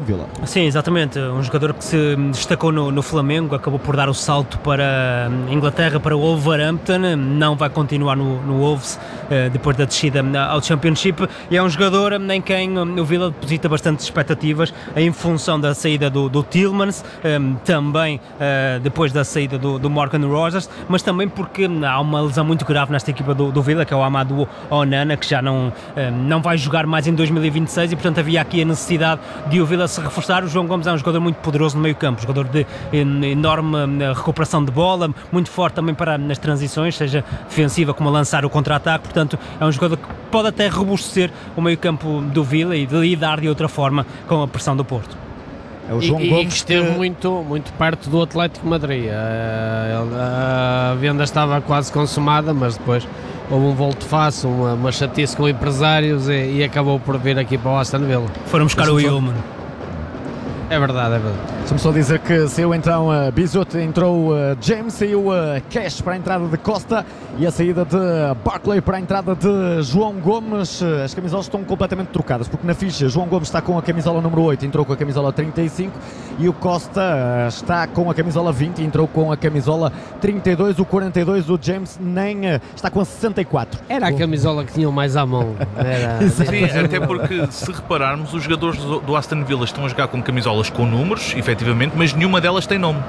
Villa. Sim, exatamente, um jogador que se destacou no Flamengo, acabou por dar o salto para a Inglaterra, para o Wolverhampton, não vai continuar no Wolves depois da descida ao Championship, e é um jogador em quem o Villa deposita bastantes expectativas em função da saída do Tielemans, também depois da saída do Morgan Rogers, mas também porque há uma lesão muito grave nesta equipa do Villa, que é o Amadou Onana, que já não vai jogar mais em 2026, e portanto havia aqui a necessidade de o Villa se reforçar. O João Gomes é um jogador muito poderoso no meio campo, jogador de enorme recuperação de bola, muito forte também para nas transições, seja defensiva como a lançar o contra-ataque, portanto é um jogador que pode até robustecer o meio campo do Villa e de lidar de outra forma com a pressão do Porto. É o João Gomes que esteve muito perto do Atlético de Madrid. A venda estava quase consumada, mas depois houve um volte-face, uma chatice com empresários e acabou por vir aqui para o Aston Villa. Foram buscar o Yulman. É verdade. Deixa-me só dizer que saiu então Bizot, entrou James, saiu Cash para a entrada de Costa e a saída de Barkley para a entrada de João Gomes. As camisolas estão completamente trocadas, porque na ficha João Gomes está com a camisola número 8, entrou com a camisola 35, e o Costa está com a camisola 20, entrou com a camisola 32, o 42, o James nem está com a 64. Era a camisola que tinham mais à mão. Sim, até porque se repararmos, os jogadores do Aston Villa estão a jogar com camisolas com números, efetivamente, mas nenhuma delas tem nome.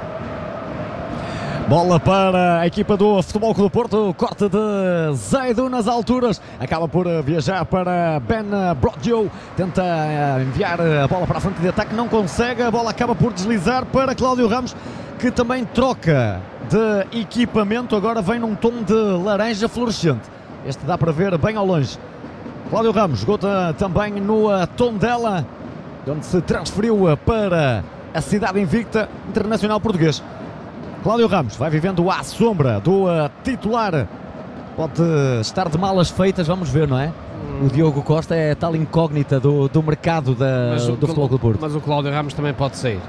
Bola para a equipa do Futebol Clube do Porto, corte de Zaidu nas alturas, acaba por viajar para Ben Broggio, tenta enviar a bola para a frente de ataque, não consegue, a bola acaba por deslizar para Cláudio Ramos, que também troca de equipamento, agora vem num tom de laranja fluorescente, este dá para ver bem ao longe. Cláudio Ramos jogou também no Tondela, de onde se transferiu para a cidade invicta, Internacional Português. Cláudio Ramos vai vivendo à sombra do titular, pode estar de malas feitas, vamos ver, não é? O Diogo Costa é tal incógnita do mercado do Futebol Clube do Porto. Mas o Cláudio Ramos também pode sair,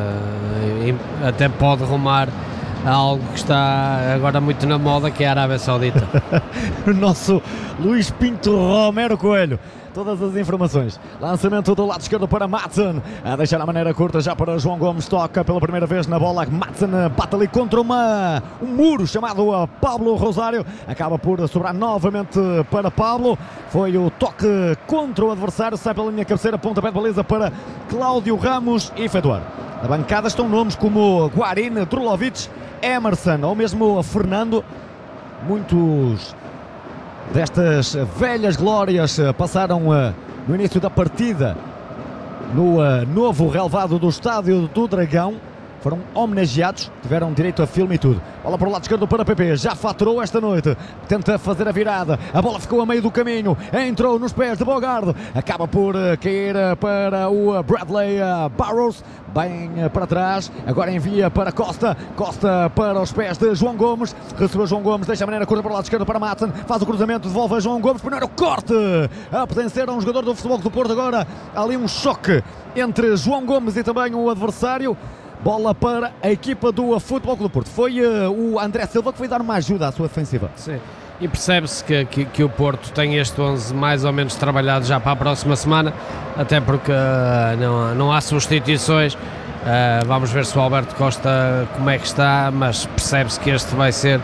até pode rumar a algo que está agora muito na moda, que é a Arábia Saudita. O nosso Luís Pinto Romero Coelho, todas as informações. Lançamento do lado esquerdo para Madsen, a deixar a maneira curta já para João Gomes, toca pela primeira vez na bola, Madsen bate ali contra um muro chamado Pablo Rosário, acaba por sobrar novamente para Pablo, foi o toque contra o adversário, sai pela linha cabeceira, pontapé de baliza para Cláudio Ramos efetuar. Na bancada estão nomes como Guarín, Drulovic, Emerson ou mesmo Fernando. Muitos destas velhas glórias passaram no início da partida no novo relvado do Estádio do Dragão, foram homenageados, tiveram direito a filme e tudo. Bola para o lado esquerdo para PP, já faturou esta noite, tenta fazer a virada, a bola ficou a meio do caminho, entrou nos pés de Bogarde, acaba por cair para o Bradley Barrows, bem para trás, agora envia para Costa, Costa para os pés de João Gomes, recebeu João Gomes, deixa a maneira curta para o lado esquerdo para Madsen, faz o cruzamento, devolve a João Gomes, primeiro corte, a pertencer a um jogador do Futebol do Porto, agora ali um choque entre João Gomes e também o adversário. Bola para a equipa do Futebol Clube do Porto. Foi o André Silva que foi dar uma ajuda à sua defensiva. Sim. E percebe-se que o Porto tem este 11 mais ou menos trabalhado já para a próxima semana, até porque não há substituições. Vamos ver se o Alberto Costa como é que está, mas percebe-se que este vai ser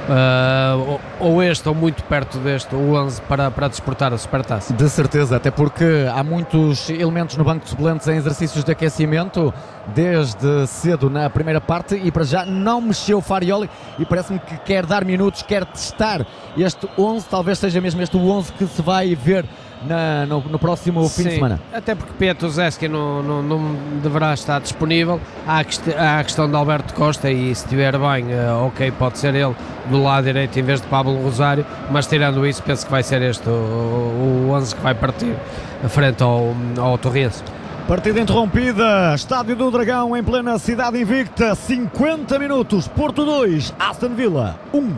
ou este ou muito perto deste o 11 para disputar a Supertaça. De certeza, até porque há muitos elementos no banco de suplentes em exercícios de aquecimento desde cedo na primeira parte, e para já não mexeu Farioli e parece-me que quer dar minutos, quer testar este 11, talvez seja mesmo este o 11 que se vai ver no próximo fim de semana. Até porque Pietruszewski não deverá estar disponível. Há a questão de Alberto Costa, e se estiver bem, ok, pode ser ele do lado direito em vez de Pablo Rosário, mas tirando isso penso que vai ser este o 11 que vai partir frente ao Torrense. Partida interrompida, Estádio do Dragão em plena cidade invicta, 50 minutos, Porto 2, Aston Villa 1.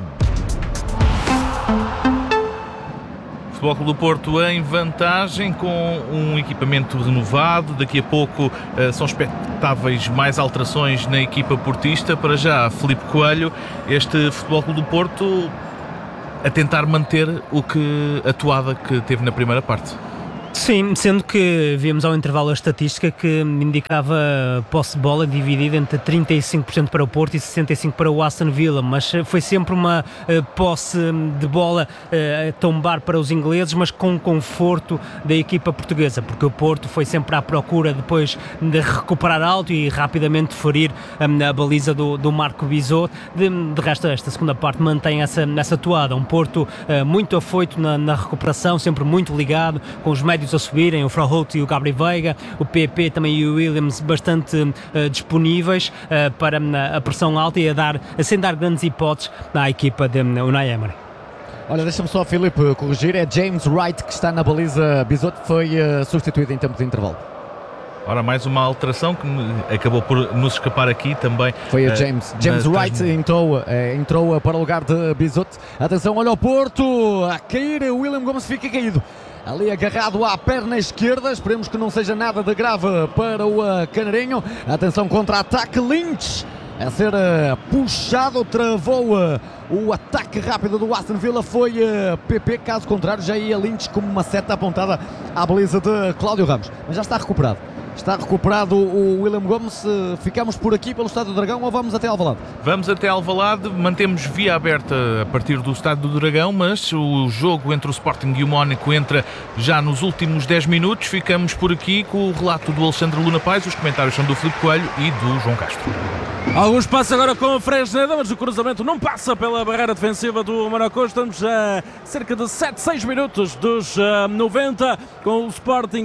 Futebol Clube do Porto em vantagem com um equipamento renovado. Daqui a pouco são expectáveis mais alterações na equipa portista. Para já, Filipe Coelho, este Futebol Clube do Porto a tentar manter a toada que teve na primeira parte. Sim, sendo que vimos ao intervalo a estatística que indicava posse de bola dividida entre 35% para o Porto e 65% para o Aston Villa, mas foi sempre uma posse de bola a tombar para os ingleses, mas com conforto da equipa portuguesa, porque o Porto foi sempre à procura depois de recuperar alto e rapidamente ferir a baliza do Marco Bizot. De resto, esta segunda parte mantém essa toada, um Porto muito afoito na recuperação, sempre muito ligado, com os médios a subirem, o Fraholt e o Gabri Veiga, o PP também e o Williams bastante disponíveis para a pressão alta e sem dar grandes hipóteses à equipa de Unai Emery. Olha, deixa-me só, Filipe, corrigir, é James Wright que está na baliza. Bizot foi substituído em tempo de intervalo. Ora, mais uma alteração que acabou por nos escapar aqui também. Foi a James Wright, entrou para o lugar de Bizot. Atenção, olha o Porto a cair, o William Gomes fica caído ali agarrado à perna esquerda, esperemos que não seja nada de grave para o Canarinho. Atenção, contra-ataque, Lynch a ser puxado, travou o ataque rápido do Aston Villa, foi PP, caso contrário já ia Lynch como uma seta apontada à baliza de Cláudio Ramos, mas já está recuperado. Está recuperado o William Gomes. Ficamos por aqui pelo Estádio do Dragão ou vamos até Alvalade? Vamos até Alvalade, mantemos via aberta a partir do Estádio do Dragão, mas o jogo entre o Sporting e o Mónaco entra já nos últimos 10 minutos. Ficamos por aqui com o relato do Alexandre Luna Paz, os comentários são do Filipe Coelho e do João Castro. Alguns passos agora com o Fresneda, mas o cruzamento não passa pela barreira defensiva do Mónaco. Estamos a cerca de 7-6 minutos dos 90, com o Sporting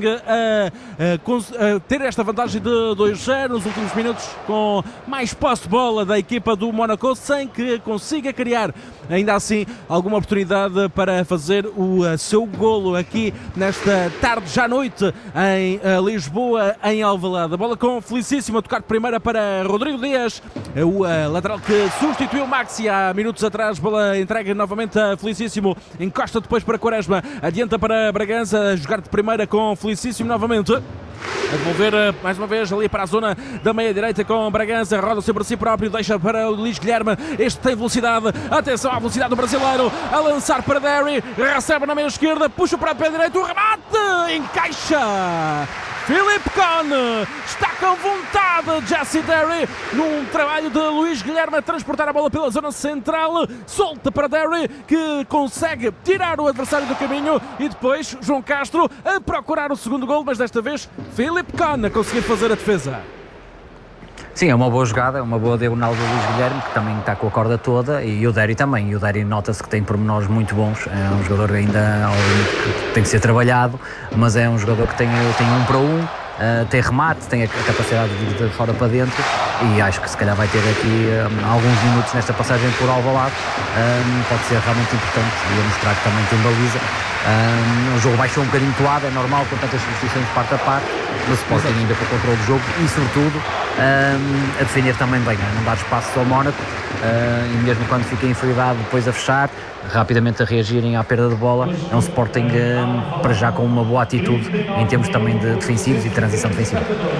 a ter esta vantagem de 2-0 nos últimos minutos, com mais posse de bola da equipa do Mónaco, sem que consiga criar ainda assim alguma oportunidade para fazer o seu golo aqui nesta tarde, já noite, em Lisboa, em Alvalade. A bola com Felicíssimo a tocar de primeira para Rodrigo Dias, o lateral que substituiu Maxi há minutos atrás. Bola entregue novamente a Felicíssimo, encosta depois para Quaresma, adianta para Bragança, a jogar de primeira com Felicíssimo novamente. A devolver mais uma vez ali para a zona da meia-direita com Bragança, roda sobre si próprio, deixa para o Luís Guilherme, este tem velocidade, atenção à velocidade do brasileiro, a lançar para Derry, recebe na meia-esquerda, puxa para o pé direito, o remate, encaixa! Philip Cohn está com vontade, Jesse Derry, num trabalho de Luís Guilherme a transportar a bola pela zona central, solta para Derry, que consegue tirar o adversário do caminho, e depois João Castro a procurar o segundo gol, mas desta vez Philip Cohn a conseguir fazer a defesa. Sim, é uma boa jogada, é uma boa diagonal do Luís Guilherme, que também está com a corda toda, e o Derry também. E o Derry nota-se que tem pormenores muito bons, é um jogador ainda que tem que ser trabalhado, mas é um jogador que tem um para um, tem remate, tem a capacidade de fora para dentro, e acho que se calhar vai ter aqui alguns minutos nesta passagem por Alvalade. Pode ser realmente importante e mostrar que também tem baliza. O jogo baixou um bocadinho toado, é normal com tantas substituições de parte a parte, mas o Sporting ainda com o controle do jogo e sobretudo a defender também bem, não dar espaço ao Mónaco, e mesmo quando fica em inferioridade depois a fechar, rapidamente a reagirem à perda de bola. É um Sporting para já com uma boa atitude em termos também de defensivos e de transição defensiva.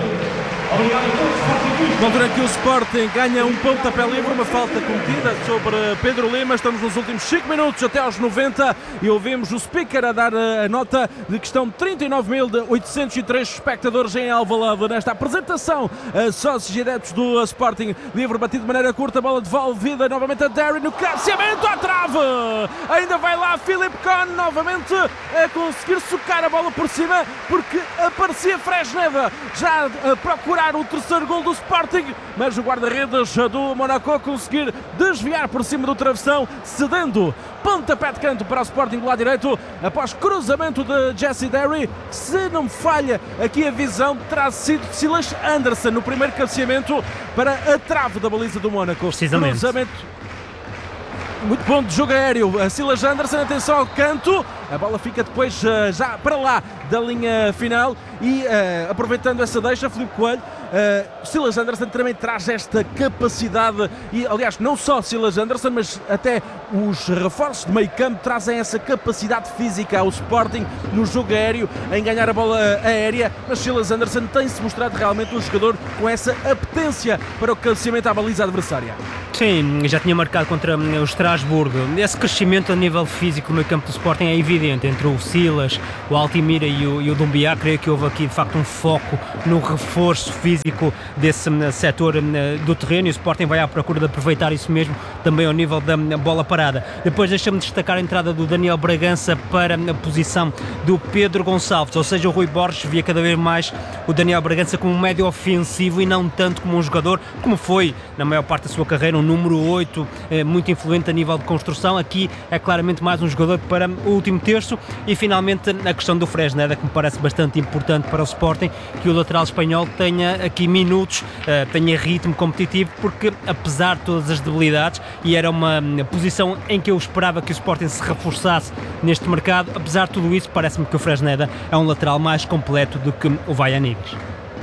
Na altura que o Sporting ganha um pontapé livre, uma falta cometida sobre Pedro Lima. Estamos nos últimos 5 minutos até aos 90 e ouvimos o speaker a dar a nota de que estão 39.803 espectadores em Alvalade nesta apresentação a sócios e adeptos do Sporting. Livre batido de maneira curta, bola devolvida novamente a Derry no cabeceamento à trave. Ainda vai lá Philip Cohn novamente a conseguir socar a bola por cima, porque aparecia Fresneda já a procurar o terceiro gol do Sporting, mas o guarda-redes do Mónaco conseguir desviar por cima do travessão, cedendo pontapé de canto para o Sporting do lado direito, após cruzamento de Jesse Derry. Se não me falha aqui a visão, terá sido Silas Anderson no primeiro cabeceamento para a trave da baliza do Mónaco. Precisamente. Cruzamento muito bom de jogo aéreo, a Silas Anderson, atenção ao canto, a bola fica depois já para lá da linha final e aproveitando essa deixa, Filipe Coelho, Silas Anderson também traz esta capacidade, e aliás não só Silas Anderson, mas até os reforços de meio campo trazem essa capacidade física ao Sporting no jogo aéreo, em ganhar a bola aérea, mas Silas Anderson tem-se mostrado realmente um jogador com essa apetência para o cabeceamento à baliza adversária. Sim, já tinha marcado contra o Estrasburgo. Esse crescimento a nível físico no meio campo do Sporting é evidente. evidente entre o Silas, o Altimira e o Doumbia. Creio que houve aqui de facto um foco no reforço físico desse setor do terreno, e o Sporting vai à procura de aproveitar isso mesmo também ao nível da bola parada. Depois deixa-me destacar a entrada do Daniel Bragança para a posição do Pedro Gonçalves, ou seja, o Rui Borges via cada vez mais o Daniel Bragança como um médio ofensivo e não tanto como um jogador, como foi na maior parte da sua carreira, um número 8, muito influente a nível de construção. Aqui é claramente mais um jogador para o último terço. E finalmente a questão do Fresneda, que me parece bastante importante para o Sporting, que o lateral espanhol tenha aqui minutos, tenha ritmo competitivo, porque apesar de todas as debilidades, e era uma posição em que eu esperava que o Sporting se reforçasse neste mercado, apesar de tudo isso, parece-me que o Fresneda é um lateral mais completo do que o Vaia Nigres.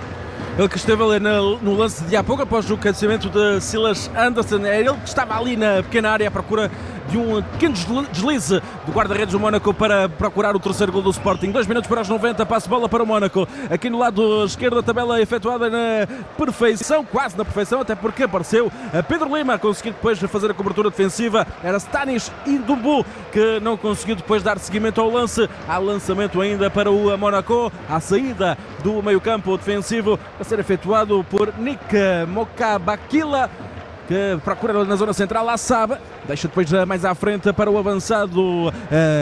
Ele que esteve ali no lance de há pouco, após o cabeceamento de Silas Anderson, é ele que estava ali na pequena área à procura de um pequeno deslize do guarda-redes do Mónaco para procurar o terceiro gol do Sporting. 2 minutos para os 90, passe bola para o Mónaco. Aqui no lado esquerdo a tabela efetuada na perfeição, quase na perfeição, até porque apareceu a Pedro Lima, conseguiu depois fazer a cobertura defensiva. Era Stanis Indumbu que não conseguiu depois dar seguimento ao lance. Há lançamento ainda para o Mónaco, à saída do meio-campo defensivo, a ser efetuado por Nick Mokabakila, que procura na zona central, lá sabe, deixa depois mais à frente para o avançado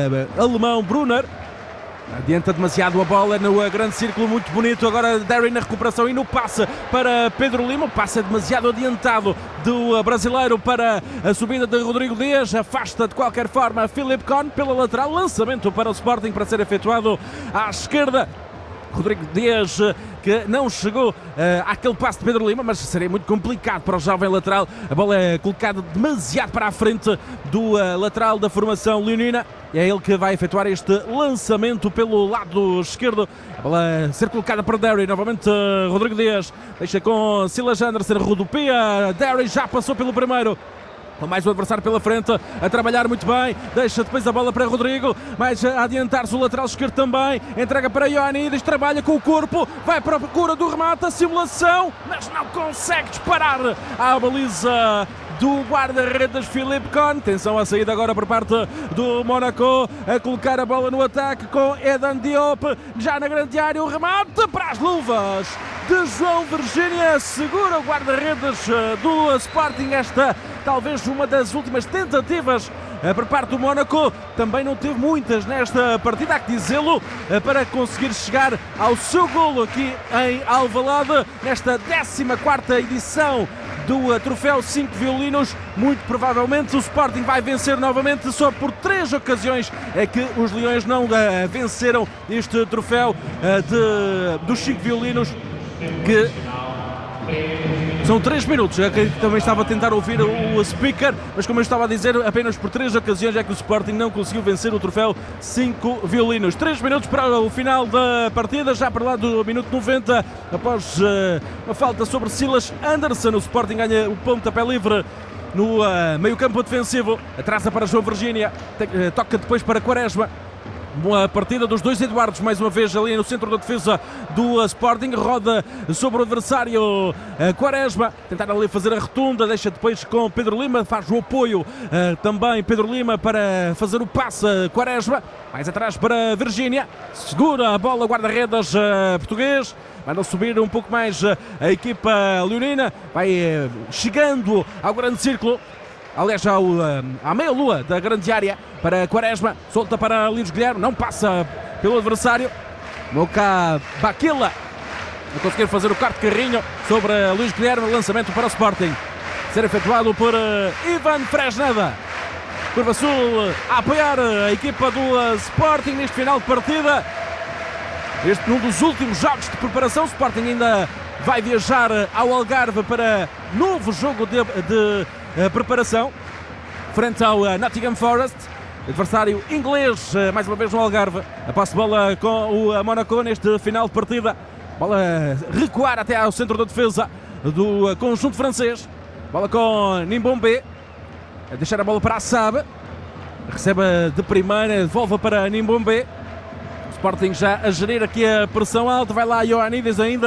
alemão Brunner. Adianta demasiado a bola no grande círculo, muito bonito. Agora Derry na recuperação e no passe para Pedro Lima. O passe é demasiado adiantado do brasileiro para a subida de Rodrigo Dias. Afasta de qualquer forma Philip Kohn pela lateral. Lançamento para o Sporting para ser efetuado à esquerda. Rodrigo Dias, que não chegou àquele passe de Pedro Lima, mas seria muito complicado para o jovem lateral. A bola é colocada demasiado para a frente do lateral da formação leonina. É ele que vai efetuar este lançamento pelo lado esquerdo. A bola ser colocada para Derry. Novamente Rodrigo Dias deixa com Silas Anderson, rodopia. Derry já passou pelo primeiro. Com mais um adversário pela frente, a trabalhar muito bem, deixa depois a bola para Rodrigo, mais a adiantar-se o lateral esquerdo também, entrega para Ioannidis, trabalha com o corpo, vai para a procura do remate, a simulação, mas não consegue disparar à baliza do guarda-redes Philip Kohn. Atenção à saída agora por parte do Mónaco, a colocar a bola no ataque com Edan Diop, já na grande área, o remate para as luvas de João Virgínia, segura o guarda-redes do Sporting. Esta talvez uma das últimas tentativas por parte do Mónaco, também não teve muitas nesta partida, há que dizê-lo, para conseguir chegar ao seu golo aqui em Alvalade, nesta 14ª edição do troféu 5 violinos. Muito provavelmente o Sporting vai vencer novamente, só por 3 ocasiões é que os Leões não venceram este troféu dos 5 violinos, que são 3 minutos. Eu também estava a tentar ouvir o speaker, mas como eu estava a dizer, apenas por 3 ocasiões é que o Sporting não conseguiu vencer o troféu 5 violinos. 3 minutos para o final da partida, já para lá do minuto 90, após uma falta sobre Silas Anderson. O Sporting ganha o pontapé livre no meio-campo defensivo, atrasa para João Virgínia, toca depois para Quaresma. Boa partida dos dois Eduardos, mais uma vez ali no centro da defesa do Sporting, roda sobre o adversário Quaresma, tentar ali fazer a rotunda, deixa depois com Pedro Lima, faz o apoio também Pedro Lima para fazer o passe Quaresma, mais atrás para Virgínia, segura a bola guarda-redes português, manda subir um pouco mais a equipa leonina, vai chegando ao grande círculo, aliás à meia-lua da grande área para Quaresma, solta para Luís Guilherme, não passa pelo adversário, Mokabakila a conseguir fazer o quarto carrinho sobre Luís Guilherme, lançamento para o Sporting, ser efetuado por Ivan Fresneda. Curva Sul a apoiar a equipa do Sporting neste final de partida. Este num dos últimos jogos de preparação, o Sporting ainda vai viajar ao Algarve para novo jogo de preparação frente ao Nottingham Forest, adversário inglês, mais uma vez no Algarve. A posse de bola com o Mónaco neste final de partida, bola recuar até ao centro da defesa do conjunto francês, bola com Nimbombe, a deixar a bola para Assab, recebe de primeira, devolve para Nimbombe. Sporting já a gerir aqui a pressão alta, vai lá Ioannidis ainda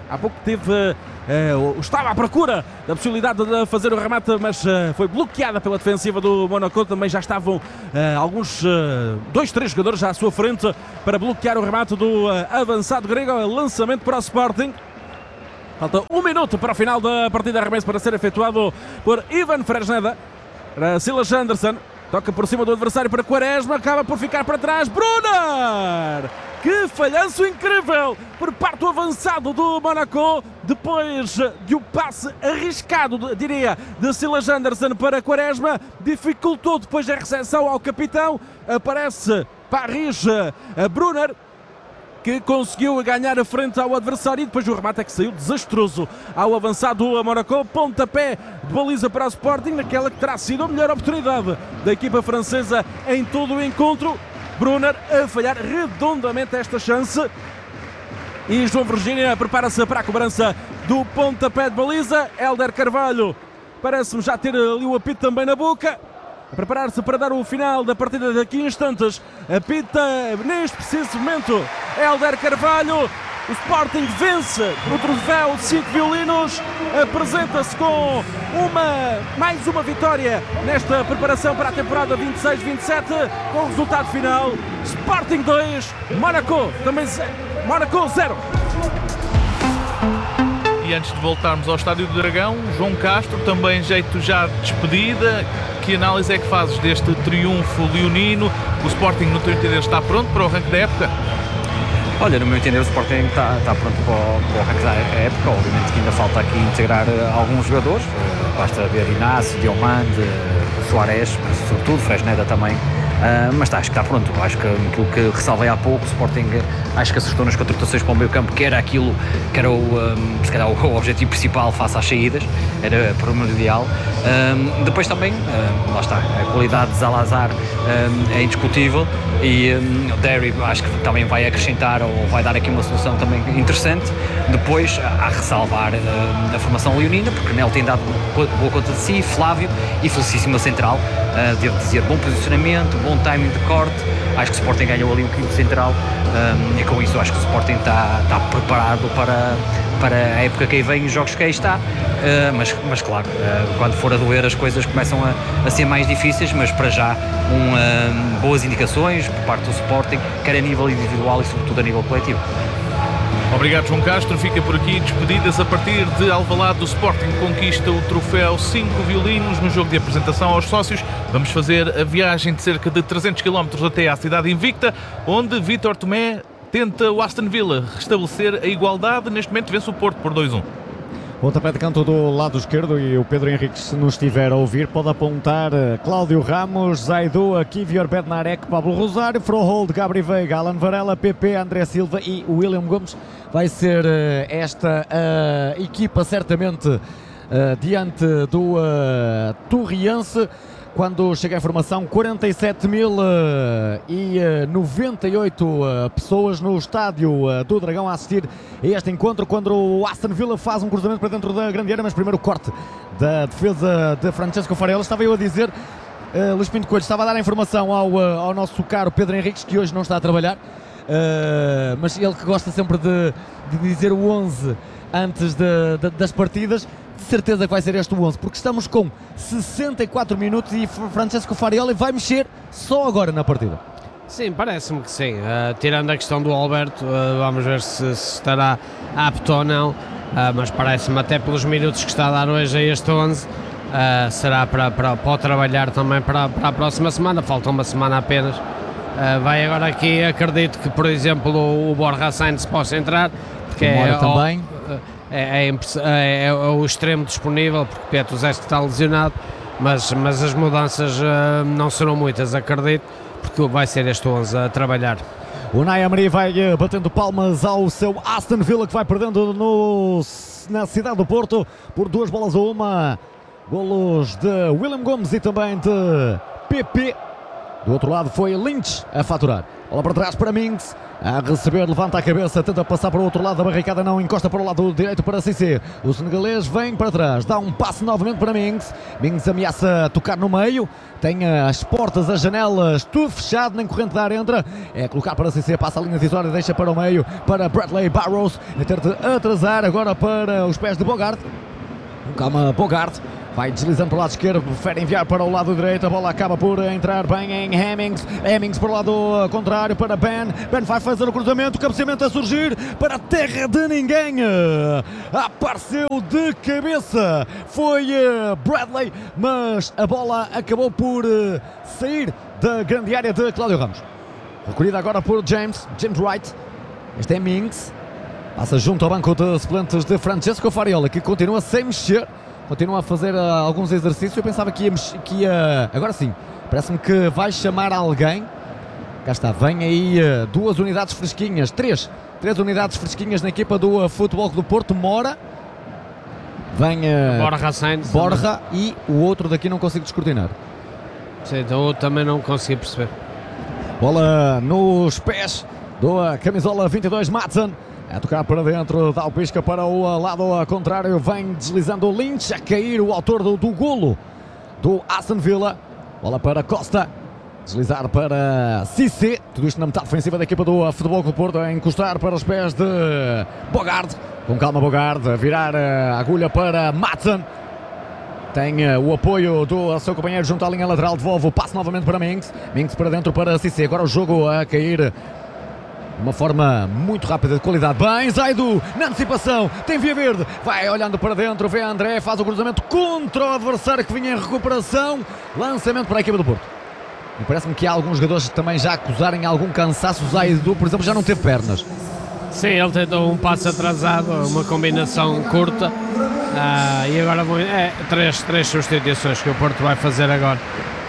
há pouco estava à procura da possibilidade de fazer o remate, mas foi bloqueada pela defensiva do Mónaco. Também já estavam alguns 2-3 jogadores já à sua frente para bloquear o remate do avançado grego. Lançamento para o Sporting. Falta 1 minuto para o final da partida. Arremesso para ser efetuado por Ivan Fresneda. Para Silas Anderson. Toca por cima do adversário para Quaresma. Acaba por ficar para trás. Brunner! Que falhanço incrível por parte do avançado do Mónaco. Depois de um passe arriscado, diria, de Silas Anderson para Quaresma. Dificultou depois a recepção ao capitão. Aparece Paris Brunner, que conseguiu ganhar a frente ao adversário, e depois o remate é que saiu desastroso ao avançado do Mónaco. Pontapé de baliza para o Sporting, naquela que terá sido a melhor oportunidade da equipa francesa em todo o encontro. Brunner a falhar redondamente esta chance, e João Virgínia prepara-se para a cobrança do pontapé de baliza. Hélder Carvalho parece-me já ter ali o apito também na boca, a preparar-se para dar o final da partida daqui a instantes. Apita neste preciso momento Hélder Carvalho. O Sporting vence o troféu de 5 violinos, apresenta-se com mais uma vitória nesta preparação para a temporada 26-27, com o resultado final: Sporting 2, Mónaco 0. E antes de voltarmos ao Estádio do Dragão, João Castro, também jeito já de despedida. Que análise é que fazes deste triunfo leonino? O Sporting, no teu entender, está pronto para o arranque da época? Olha, no meu entender, o Sporting está pronto para o arranque da época. Obviamente que ainda falta aqui integrar alguns jogadores. Basta ver Inácio, Diomande, Soares, mas sobretudo Fresneda também. Mas acho que está pronto. Acho que aquilo que ressalvei há pouco, o Sporting acho que acertou nas contratações para o meio campo, que era aquilo que era se calhar o objetivo principal face às saídas, era primordial. Depois também, lá está, a qualidade de Zalazar é indiscutível, e o Derry acho que também vai acrescentar ou vai dar aqui uma solução também interessante. Depois há ressalvar a formação leonina, porque Nel tem dado boa conta de si, Flávio e felicíssima central, devo dizer, bom posicionamento, bom timing de corte. Acho que o Sporting ganhou ali um quinto central, e com isso acho que o Sporting está preparado para a época que aí vem, os jogos que aí está, mas claro, quando for a doer as coisas começam a ser mais difíceis, mas para já boas indicações por parte do Sporting, quer a nível individual e sobretudo a nível coletivo. Obrigado, João Castro. Fica por aqui despedidas. A partir de Alvalade, o Sporting conquista o troféu 5 violinos no jogo de apresentação aos sócios. Vamos fazer a viagem de cerca de 300 km até à cidade invicta, onde Vítor Tomé tenta o Aston Villa restabelecer a igualdade. Neste momento vence o Porto por 2-1. Pontapé de canto do lado esquerdo, e o Pedro Henrique, se nos estiver a ouvir, pode apontar Cláudio Ramos, Zaidu, Kivior Bednarek, Pablo Rosário, Frohold, Gabri Veiga, Alan Varela, PP, André Silva e William Gomes. Vai ser esta equipa certamente diante do Torriense. Quando chega a informação, 47.098 pessoas no Estádio do Dragão a assistir a este encontro, quando o Aston Villa faz um cruzamento para dentro da grande área, mas primeiro o corte da defesa de Francesco Farella. Estava eu a dizer, Luís Pinto Coelho estava a dar a informação ao nosso caro Pedro Henriques, que hoje não está a trabalhar, mas ele que gosta sempre de dizer o 11 antes das partidas. De certeza que vai ser este o 11, porque estamos com 64 minutos e Francesco Farella vai mexer só agora na partida. Sim, parece-me que sim. Tirando a questão do Alberto, vamos ver se estará apto ou não, mas parece-me, até pelos minutos que está a dar hoje a este 11, será para trabalhar também para a próxima semana. Falta uma semana apenas. Vai agora aqui, acredito que, por exemplo, o Borja Sainz possa entrar, porque também. É o extremo disponível, porque Petrusevski está lesionado, mas as mudanças não serão muitas, acredito, porque vai ser este 11 a trabalhar. O Unai Emery vai batendo palmas ao seu Aston Villa, que vai perdendo na cidade do Porto por 2-1. Golos de William Gomes e também de PP. Do outro lado foi Lynch a faturar. Bola para trás para Mings. A receber, levanta a cabeça, tenta passar para o outro lado da barricada, não encosta para o lado direito para Cissé. O senegalês vem para trás, dá um passe novamente para Mings. Mings ameaça tocar no meio, tem as portas, as janelas, tudo fechado, nem corrente de ar entra. É colocar para Cissé, passa a linha decisória, deixa para o meio, para Bradley Barrows, a ter de atrasar agora para os pés de Bogart. Calma, Bogart. Vai deslizando para o lado esquerdo, prefere enviar para o lado direito, a bola acaba por entrar bem em Hemmings. Hemmings para o lado contrário para Ben. Ben vai fazer o cruzamento, o cabeceamento a surgir para a terra de ninguém. Apareceu de cabeça, foi Bradley, mas a bola acabou por sair da grande área de Cláudio Ramos. Recolhida agora por James Wright. Este é Mings. Passa junto ao banco de suplentes de Francesco Farioli, que continua sem mexer. Continua a fazer alguns exercícios. Eu pensava que ia... Agora sim, parece-me que vai chamar alguém. Cá está, vem aí 2 unidades fresquinhas. 3 unidades fresquinhas na equipa do Futebol Clube do Porto. Mora. Vem Borja Sainz. Borja e o outro daqui não consigo descortinar. Sim, então eu também não consegui perceber. Bola nos pés do camisola 22, Madsen. A tocar para dentro, dá o pisca para o lado contrário, vem deslizando o Lynch, a cair o autor do golo do Aston Villa. Bola para Costa, deslizar para Cissé, tudo isto na metade ofensiva da equipa do Futebol Clube do Porto, a encostar para os pés de Bogart. Com calma Bogart, a virar a agulha para Madsen. Tem o apoio do seu companheiro junto à linha lateral, devolve o passe novamente para Mings. Mings para dentro para Cissé, agora o jogo a cair de uma forma muito rápida, de qualidade. Bem, Zaidu na antecipação, tem via verde, vai olhando para dentro, vê André, faz o cruzamento contra o adversário que vinha em recuperação. Lançamento para a equipa do Porto. E parece-me que há alguns jogadores também já acusarem algum cansaço. O Zaidu, por exemplo, já não teve pernas. Sim, ele tentou um passo atrasado, uma combinação curta. E agora três substituições que o Porto vai fazer agora.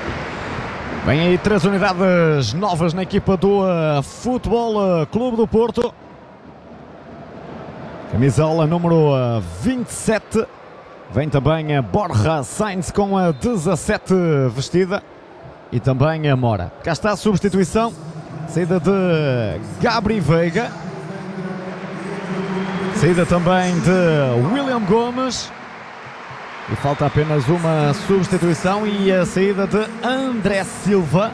Vem aí 3 unidades novas na equipa do Futebol Clube do Porto. Camisola número 27. Vem também a Borja Sainz com a 17 vestida. E também a Mora. Cá está a substituição. Saída de Gabri Veiga. Saída também de William Gomes. E falta apenas uma substituição e a saída de André Silva.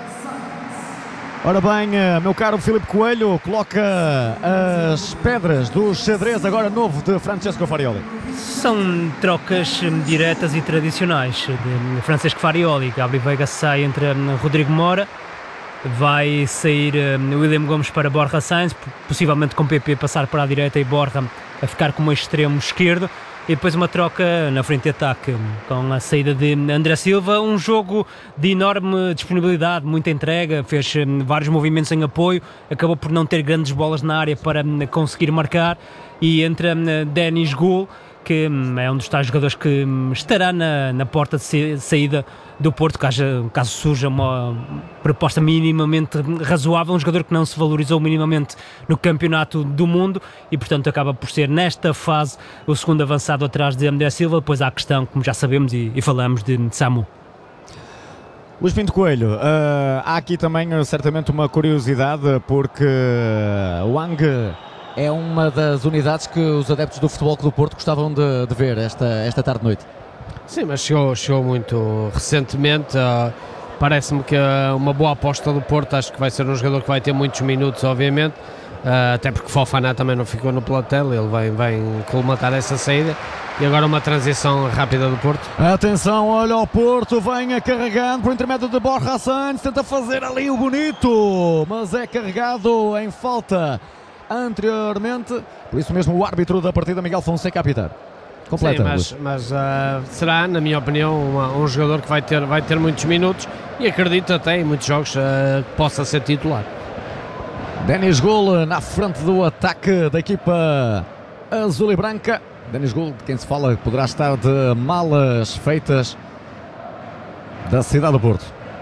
Ora bem, meu caro Filipe Coelho, coloca as pedras do xadrez agora novo de Francesco Farioli. São trocas diretas e tradicionais de Francesco Farioli. Gabri Veiga sai entre Rodrigo Mora. Vai sair William Gomes para Borja Sainz, possivelmente com PP passar para a direita e Borja a ficar como extremo esquerdo. E depois uma troca na frente de ataque com a saída de André Silva. Um jogo de enorme disponibilidade, muita entrega, fez vários movimentos em apoio, acabou por não ter grandes bolas na área para conseguir marcar. E entra Denis Goul, que é um dos tais jogadores que estará na porta de saída do Porto, caso surja uma proposta minimamente razoável, um jogador que não se valorizou minimamente no campeonato do mundo e, portanto, acaba por ser, nesta fase, o segundo avançado atrás de André Silva. Depois há a questão, como já sabemos e falamos, de Samu. Luís Pinto Coelho, há aqui também certamente uma curiosidade, porque o Wang é uma das unidades que os adeptos do Futebol Clube do Porto gostavam de ver esta tarde-noite. Sim, mas chegou muito recentemente. Parece-me que é uma boa aposta do Porto. Acho que vai ser um jogador que vai ter muitos minutos, obviamente, até porque Fofana também não ficou no plantel. Ele vem colmatar essa saída. E agora uma transição rápida do Porto. Atenção, olha o Porto, vem carregando por intermédio de Borja Sainz, tenta fazer ali o bonito, mas é carregado em falta anteriormente. Por isso mesmo o árbitro da partida, Miguel Fonseca, a apitar. Completa. Sim, mas será, na minha opinião, um jogador que vai ter muitos minutos e acredito até em muitos jogos que possa ser titular. Denis Goul na frente do ataque da equipa azul e branca. Denis Goul, de quem se fala que poderá estar de malas feitas da cidade do Porto.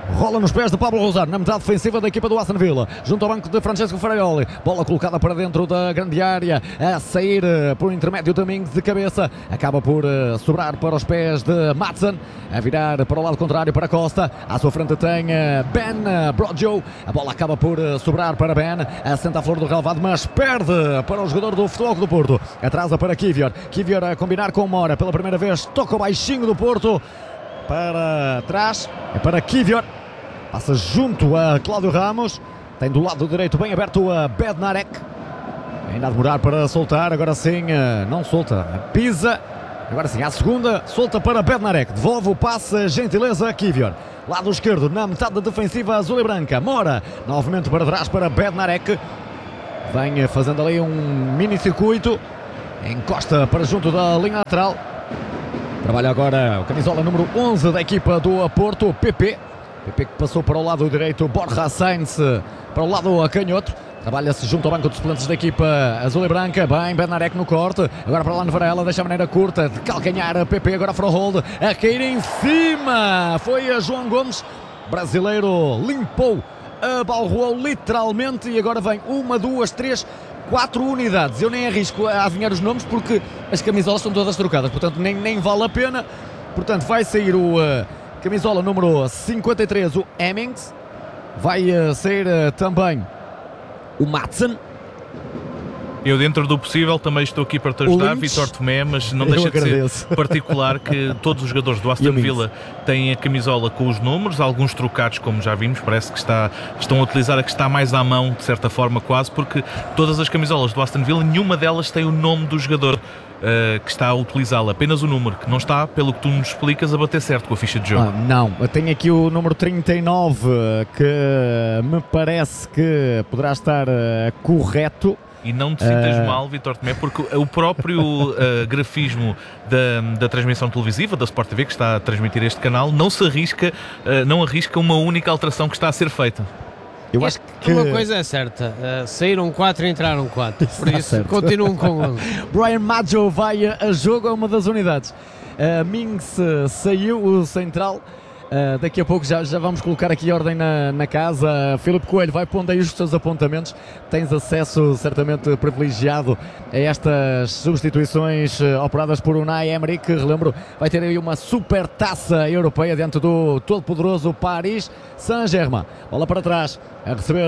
Rola nos pés de Pablo Rosar, na metade defensiva da equipa do Aston Villa, junto ao banco de Francesco Ferraioli. Bola colocada para dentro da grande área, a sair por intermédio de Mings de cabeça. Acaba por sobrar para os pés de Maatsen, a virar para o lado contrário para Costa. À sua frente tem Ben Broggio. A bola acaba por sobrar para Ben, assenta a flor do relevado, mas perde para o jogador do Futebol Clube do Porto. Atrasa para Kivior. Kivior a combinar com Mora. Pela primeira vez toca o baixinho do Porto para trás, é para Kivior, passa junto a Cláudio Ramos, tem do lado direito bem aberto a Bednarek, ainda a demorar para soltar, agora sim, não solta, pisa, agora sim, à segunda, solta para Bednarek, devolve o passe, gentileza a Kivior, lado esquerdo, na metade defensiva azul e branca, Mora, novamente para trás para Bednarek, vem fazendo ali um mini circuito, encosta para junto da linha lateral. Trabalha agora o camisola número 11 da equipa do Porto, o PP que passou para o lado direito, Borja Sainz para o lado canhoto. Trabalha-se junto ao banco de suplentes da equipa azul e branca. Bem, Bednarek no corte. Agora para lá no Varela, deixa a maneira curta de calcanhar. PP agora para o hold, a cair em cima. Foi a João Gomes, brasileiro, limpou a Balroou literalmente. E agora vem 1, 2, 3, 4 unidades. Eu nem arrisco a adivinhar os nomes porque as camisolas estão todas trocadas, portanto nem vale a pena. Portanto vai sair o camisola número 53, o Hemmings. Vai sair também o Maatsen. Eu, dentro do possível, também estou aqui para te ajudar, Vítor Tomé, mas não deixa de ser particular que todos os jogadores do Aston Villa têm a camisola com os números, alguns trocados, como já vimos, parece que estão a utilizar a que está mais à mão, de certa forma quase, porque todas as camisolas do Aston Villa, nenhuma delas tem o nome do jogador que está a utilizá-la, apenas o número, que não está, pelo que tu nos explicas, a bater certo com a ficha de jogo. Não, eu tenho aqui o número 39, que me parece que poderá estar correto. E não te sintas mal, Vítor Tomé, porque o próprio grafismo da transmissão televisiva, da Sport TV, que está a transmitir este canal, não arrisca uma única alteração que está a ser feita. Eu acho que uma coisa é certa, saíram 4 e entraram 4, por isso continuam com 11. Brian Maggio vai a jogo, é uma das unidades. Mings saiu, o central. Daqui a pouco já vamos colocar aqui ordem na casa. Filipe Coelho vai pondo aí os seus apontamentos. Tens acesso certamente privilegiado a estas substituições operadas por Unai Emery, que, relembro, vai ter aí uma super taça europeia diante do todo-poderoso Paris Saint-Germain. Bola para trás, a receber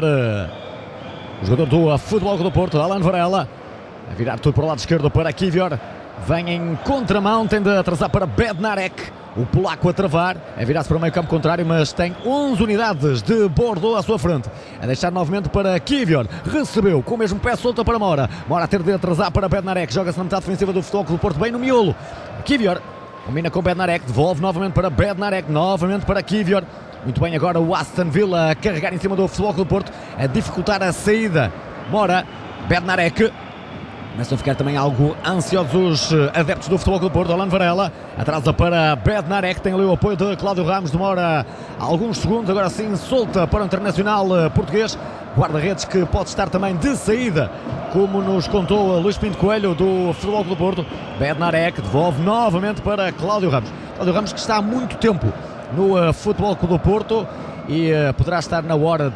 o jogador do Futebol Clube do Porto, Alan Varela, a virar tudo para o lado esquerdo para Kivior. Vem em contramão, tem de atrasar para Bednarek. O polaco a travar, a virar-se para o meio campo contrário, mas tem 11 unidades de Bordeaux à sua frente. A deixar novamente para Kivior. Recebeu com o mesmo pé, solta para Mora. Mora a ter de atrasar para Bednarek. Joga-se na metade defensiva do Futebol Clube do Porto, bem no miolo. Kivior combina com Bednarek, devolve novamente para Bednarek, novamente para Kivior. Muito bem agora o Aston Villa a carregar em cima do Futebol Clube do Porto, a dificultar a saída. Mora, Bednarek. Começam a ficar também algo ansiosos os adeptos do Futebol Clube do Porto. Alan Varela atrasa para Bednarek, tem ali o apoio de Cláudio Ramos, demora alguns segundos, agora sim solta para o internacional português, guarda-redes que pode estar também de saída, como nos contou Luís Pinto Coelho do Futebol Clube do Porto. Bednarek devolve novamente para Cláudio Ramos. Cláudio Ramos, que está há muito tempo no Futebol Clube do Porto e poderá estar na hora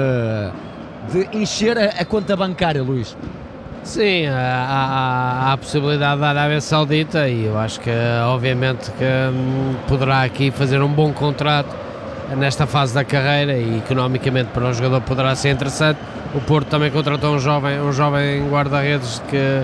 de encher a conta bancária, Luís. Sim, há a possibilidade da Arábia Saudita e eu acho que obviamente que poderá aqui fazer um bom contrato nesta fase da carreira e economicamente para o jogador poderá ser interessante. O Porto também contratou um jovem guarda-redes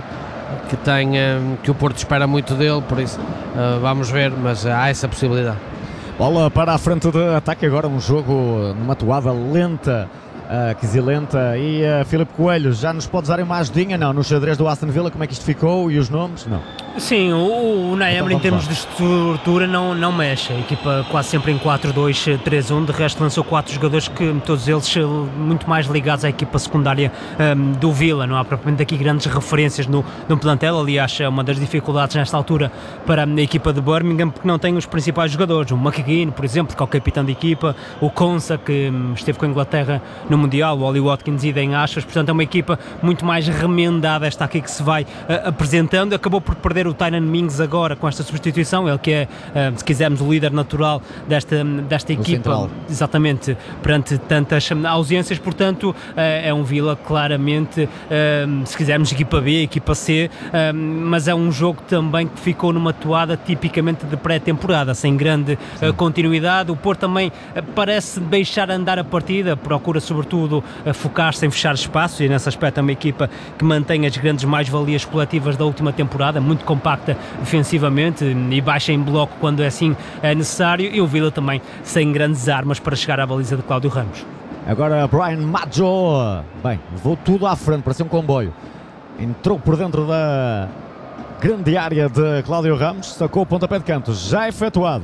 que o Porto espera muito dele, por isso vamos ver, mas há essa possibilidade. Bola para a frente de ataque agora, um jogo numa toada lenta, quesilenta. E Filipe Coelho, já nos podes dar uma ajudinha? Não, no xadrez do Aston Villa, como é que isto ficou e os nomes? Não. Sim, o Unai Emery, em termos de estrutura não mexe, a equipa quase sempre em 4-2-3-1, de resto lançou 4 jogadores que todos eles muito mais ligados à equipa secundária do Villa, não há propriamente aqui grandes referências no plantel. Aliás, é uma das dificuldades nesta altura para a equipa de Birmingham, porque não tem os principais jogadores, o McGinn, por exemplo, que é o capitão de equipa, o Konsa, que esteve com a Inglaterra no Mundial, o Ollie Watkins e Den Ashas, portanto é uma equipa muito mais remendada esta aqui que se vai apresentando. Acabou por perder perder o Tyrone Mings agora com esta substituição, ele que é, se quisermos, o líder natural desta equipa, central. Exatamente, perante tantas ausências, portanto é um Vila claramente, se quisermos, equipa B, equipa C, mas é um jogo também que ficou numa toada tipicamente de pré-temporada, sem grande continuidade. O Porto também parece deixar andar a partida, procura sobretudo focar-se em fechar espaços, e nesse aspecto é uma equipa que mantém as grandes mais-valias coletivas da última temporada, muito compacta defensivamente e baixa em bloco quando é assim necessário, e o Vila também sem grandes armas para chegar à baliza de Cláudio Ramos. Agora Brian Maggio, bem, levou tudo à frente, parecia um comboio, entrou por dentro da grande área de Cláudio Ramos, sacou o pontapé de canto, já efetuado,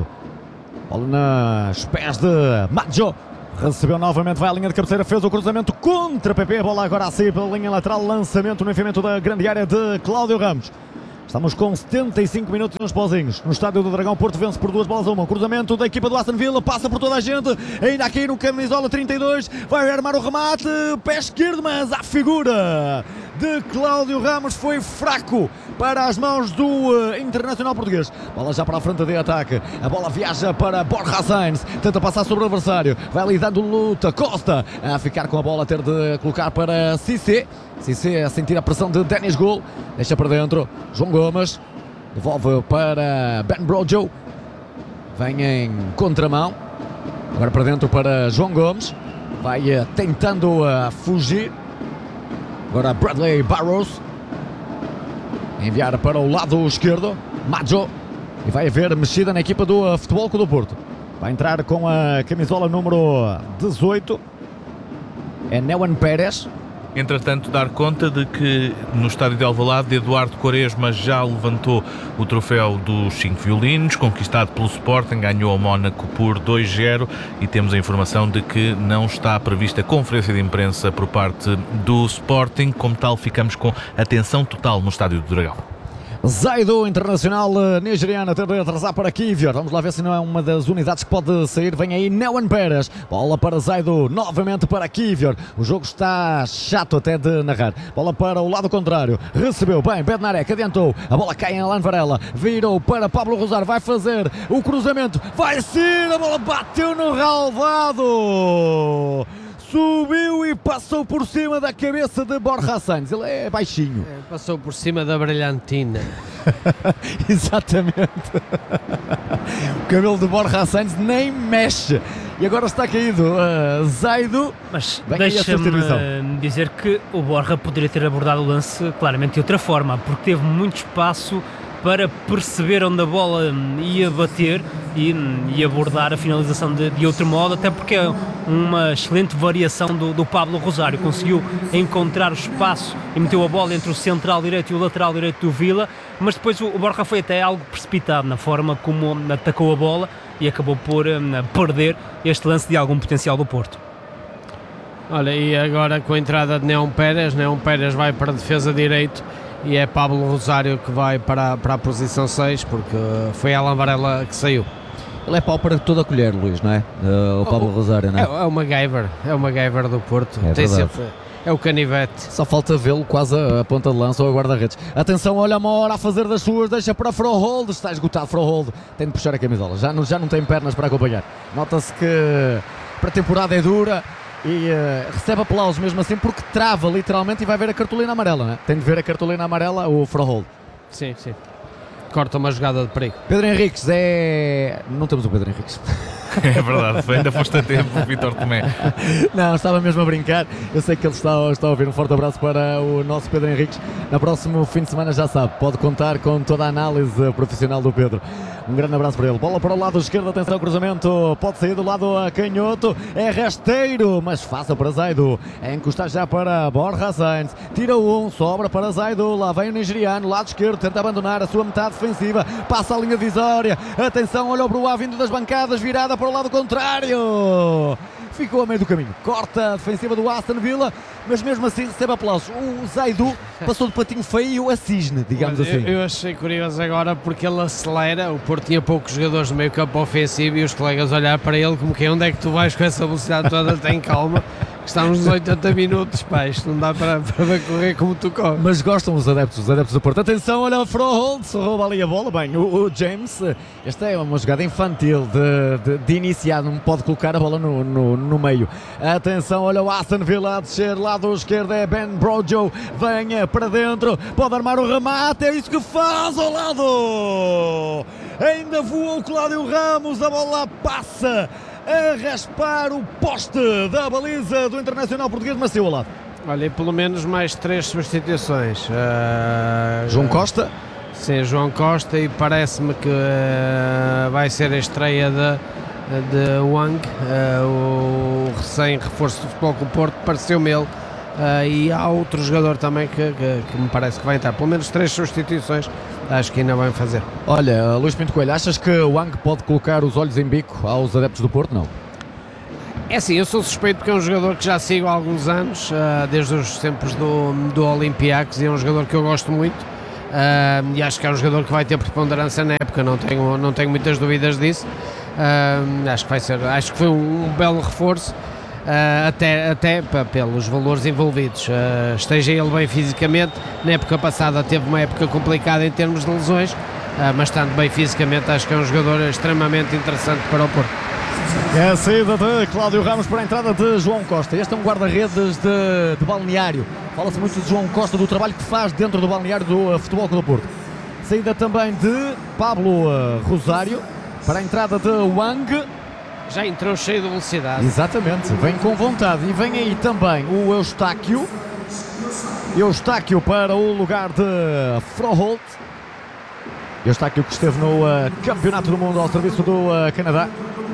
bola nos pés de Maggio, recebeu novamente, vai à linha de cabeceira, fez o cruzamento contra PP, bola agora a sair pela linha lateral, lançamento no enfiamento da grande área de Cláudio Ramos. Estamos com 75 minutos nos pauzinhos. No Estádio do Dragão, Porto vence por 2-1. Cruzamento da equipa do Aston Villa, passa por toda a gente, ainda aqui no camisola 32, vai armar o remate, pé esquerdo, mas a figura de Cláudio Ramos foi fraco para as mãos do internacional português. Bola já para a frente de ataque, a bola viaja para Borja Sainz, tenta passar sobre o adversário, vai ali dando luta, Costa a ficar com a bola, a ter de colocar para Cissé a sentir a pressão de Dennis Gol, deixa para dentro, João Gomes, devolve para Ben Brojo, vem em contramão, agora para dentro para João Gomes, vai tentando fugir, agora Bradley Barros, enviar para o lado esquerdo, Maggio, e vai haver mexida na equipa do Futebol Clube do Porto, vai entrar com a camisola número 18, é Neuen Pérez. Entretanto, dar conta de que no estádio de Alvalade, Eduardo Quaresma já levantou o troféu dos 5 violinos, conquistado pelo Sporting, ganhou ao Mónaco por 2-0, e temos a informação de que não está prevista conferência de imprensa por parte do Sporting. Como tal, ficamos com atenção total no estádio do Dragão. Zaidu, internacional nigeriano, tenta atrasar para Kivior. Vamos lá ver se não é uma das unidades que pode sair. Vem aí Neuen Pérez. Bola para Zaidu, novamente para Kivior. O jogo está chato até de narrar. Bola para o lado contrário. Recebeu bem, Bednarek adiantou. A bola cai em Alan Varela. Virou para Pablo Rosário. Vai fazer o cruzamento. Vai ser, a bola bateu no relvado. Subiu e passou por cima da cabeça de Borja Sainz. Ele é baixinho. Passou por cima da brilhantina. Exatamente. O cabelo de Borja Sainz nem mexe. E agora está caído Zaidu. Mas deixa-me dizer que o Borja poderia ter abordado o lance claramente de outra forma, porque teve muito espaço para perceber onde a bola ia bater e abordar a finalização de outro modo, até porque é uma excelente variação do Pablo Rosário, conseguiu encontrar o espaço e meteu a bola entre o central direito e o lateral direito do Villa, mas depois o Borja foi até algo precipitado na forma como atacou a bola e acabou por perder este lance de algum potencial do Porto. Olha, e agora com a entrada de Neuen Pérez vai para a defesa direito, e é Pablo Rosário que vai para a posição 6, porque foi Alan Varela que saiu. Ele é pau para toda a colher, Luís, não é? O Pablo Rosário, não é? É o MacGyver do Porto. Tem sempre, é o canivete. Só falta vê-lo quase a ponta de lança ou a guarda-redes. Atenção, olha a Mora a fazer das suas, deixa para Froholt, está esgotado Froholt, tem de puxar a camisola, já não tem pernas para acompanhar. Nota-se que para a temporada é dura e recebe aplausos mesmo assim, porque trava literalmente e vai ver a cartolina amarela, não é? Tem de ver a cartolina amarela, o Froholt. Sim. Corta uma jogada de perigo. Pedro Henriques não temos o Pedro Henriques. É verdade, ainda foste a tempo, Vítor Tomé. Não, estava mesmo a brincar. Eu sei que ele está a ouvir. Um forte abraço para o nosso Pedro Henriques. No próximo fim de semana, já sabe, pode contar com toda a análise profissional do Pedro. Um grande abraço para ele. Bola para o lado esquerdo, atenção, cruzamento, pode sair do lado canhoto, é rasteiro, mas fácil para Zaidu, é encostar já para Borja Sainz, tira sobra para Zaidu, lá vem o nigeriano, lado esquerdo, tenta abandonar a sua metade defensiva, passa a linha divisória, atenção, olha o Bruá vindo das bancadas, virada para o lado contrário, ficou a meio do caminho, corta a defensiva do Aston Villa, mas mesmo assim recebe aplausos. O Zaidu passou de patinho feio a cisne, digamos assim. Eu achei curioso agora porque ele acelera, o Porto tinha poucos jogadores no meio campo ofensivo e os colegas olhar para ele como que onde é que tu vais com essa velocidade toda, tem calma. estamos nos 80 minutos, pá, isto não dá para correr como tu corres. Mas gostam os adeptos do Porto. Atenção, olha o Froholt, rouba ali a bola. Bem, o James, esta é uma jogada infantil de iniciar, não pode colocar a bola no meio. Atenção, olha o Aston Villa a descer, lado esquerdo é Ben Brojo, venha para dentro, pode armar o remate, é isso que faz ao lado. Ainda voou o Cláudio Ramos, a bola passa a raspar o poste da baliza do Internacional Português, mas saiu ao lado. Olha, e pelo menos mais 3 substituições. João Costa? Sim, João Costa, e parece-me que vai ser a estreia de Wang, o recém-reforço do Futebol Clube do Porto, pareceu-me ele. E há outro jogador também que me parece que vai entrar. Pelo menos 3 substituições, acho que ainda vão fazer. Olha, Luís Pinto Coelho, achas que o Wang pode colocar os olhos em bico aos adeptos do Porto? Não? É assim, eu sou suspeito porque é um jogador que já sigo há alguns anos, desde os tempos do Olympiacos, e é um jogador que eu gosto muito, e acho que é um jogador que vai ter preponderância na época, não tenho muitas dúvidas disso. Acho que foi um belo reforço, até pelos valores envolvidos. Esteja ele bem fisicamente, na época passada teve uma época complicada em termos de lesões, mas estando bem fisicamente, acho que é um jogador extremamente interessante para o Porto. É a saída de Cláudio Ramos para a entrada de João Costa. Este é um guarda-redes de balneário. Fala-se muito de João Costa, do trabalho que faz dentro do balneário do Futebol Clube do Porto. Saída também de Pablo Rosário para a entrada de Wang. Já entrou cheio de velocidade. Exatamente, vem com vontade. E vem aí também o Eustáquio. Eustáquio para o lugar de Froholt. Eustáquio que esteve no Campeonato do Mundo ao serviço do Canadá.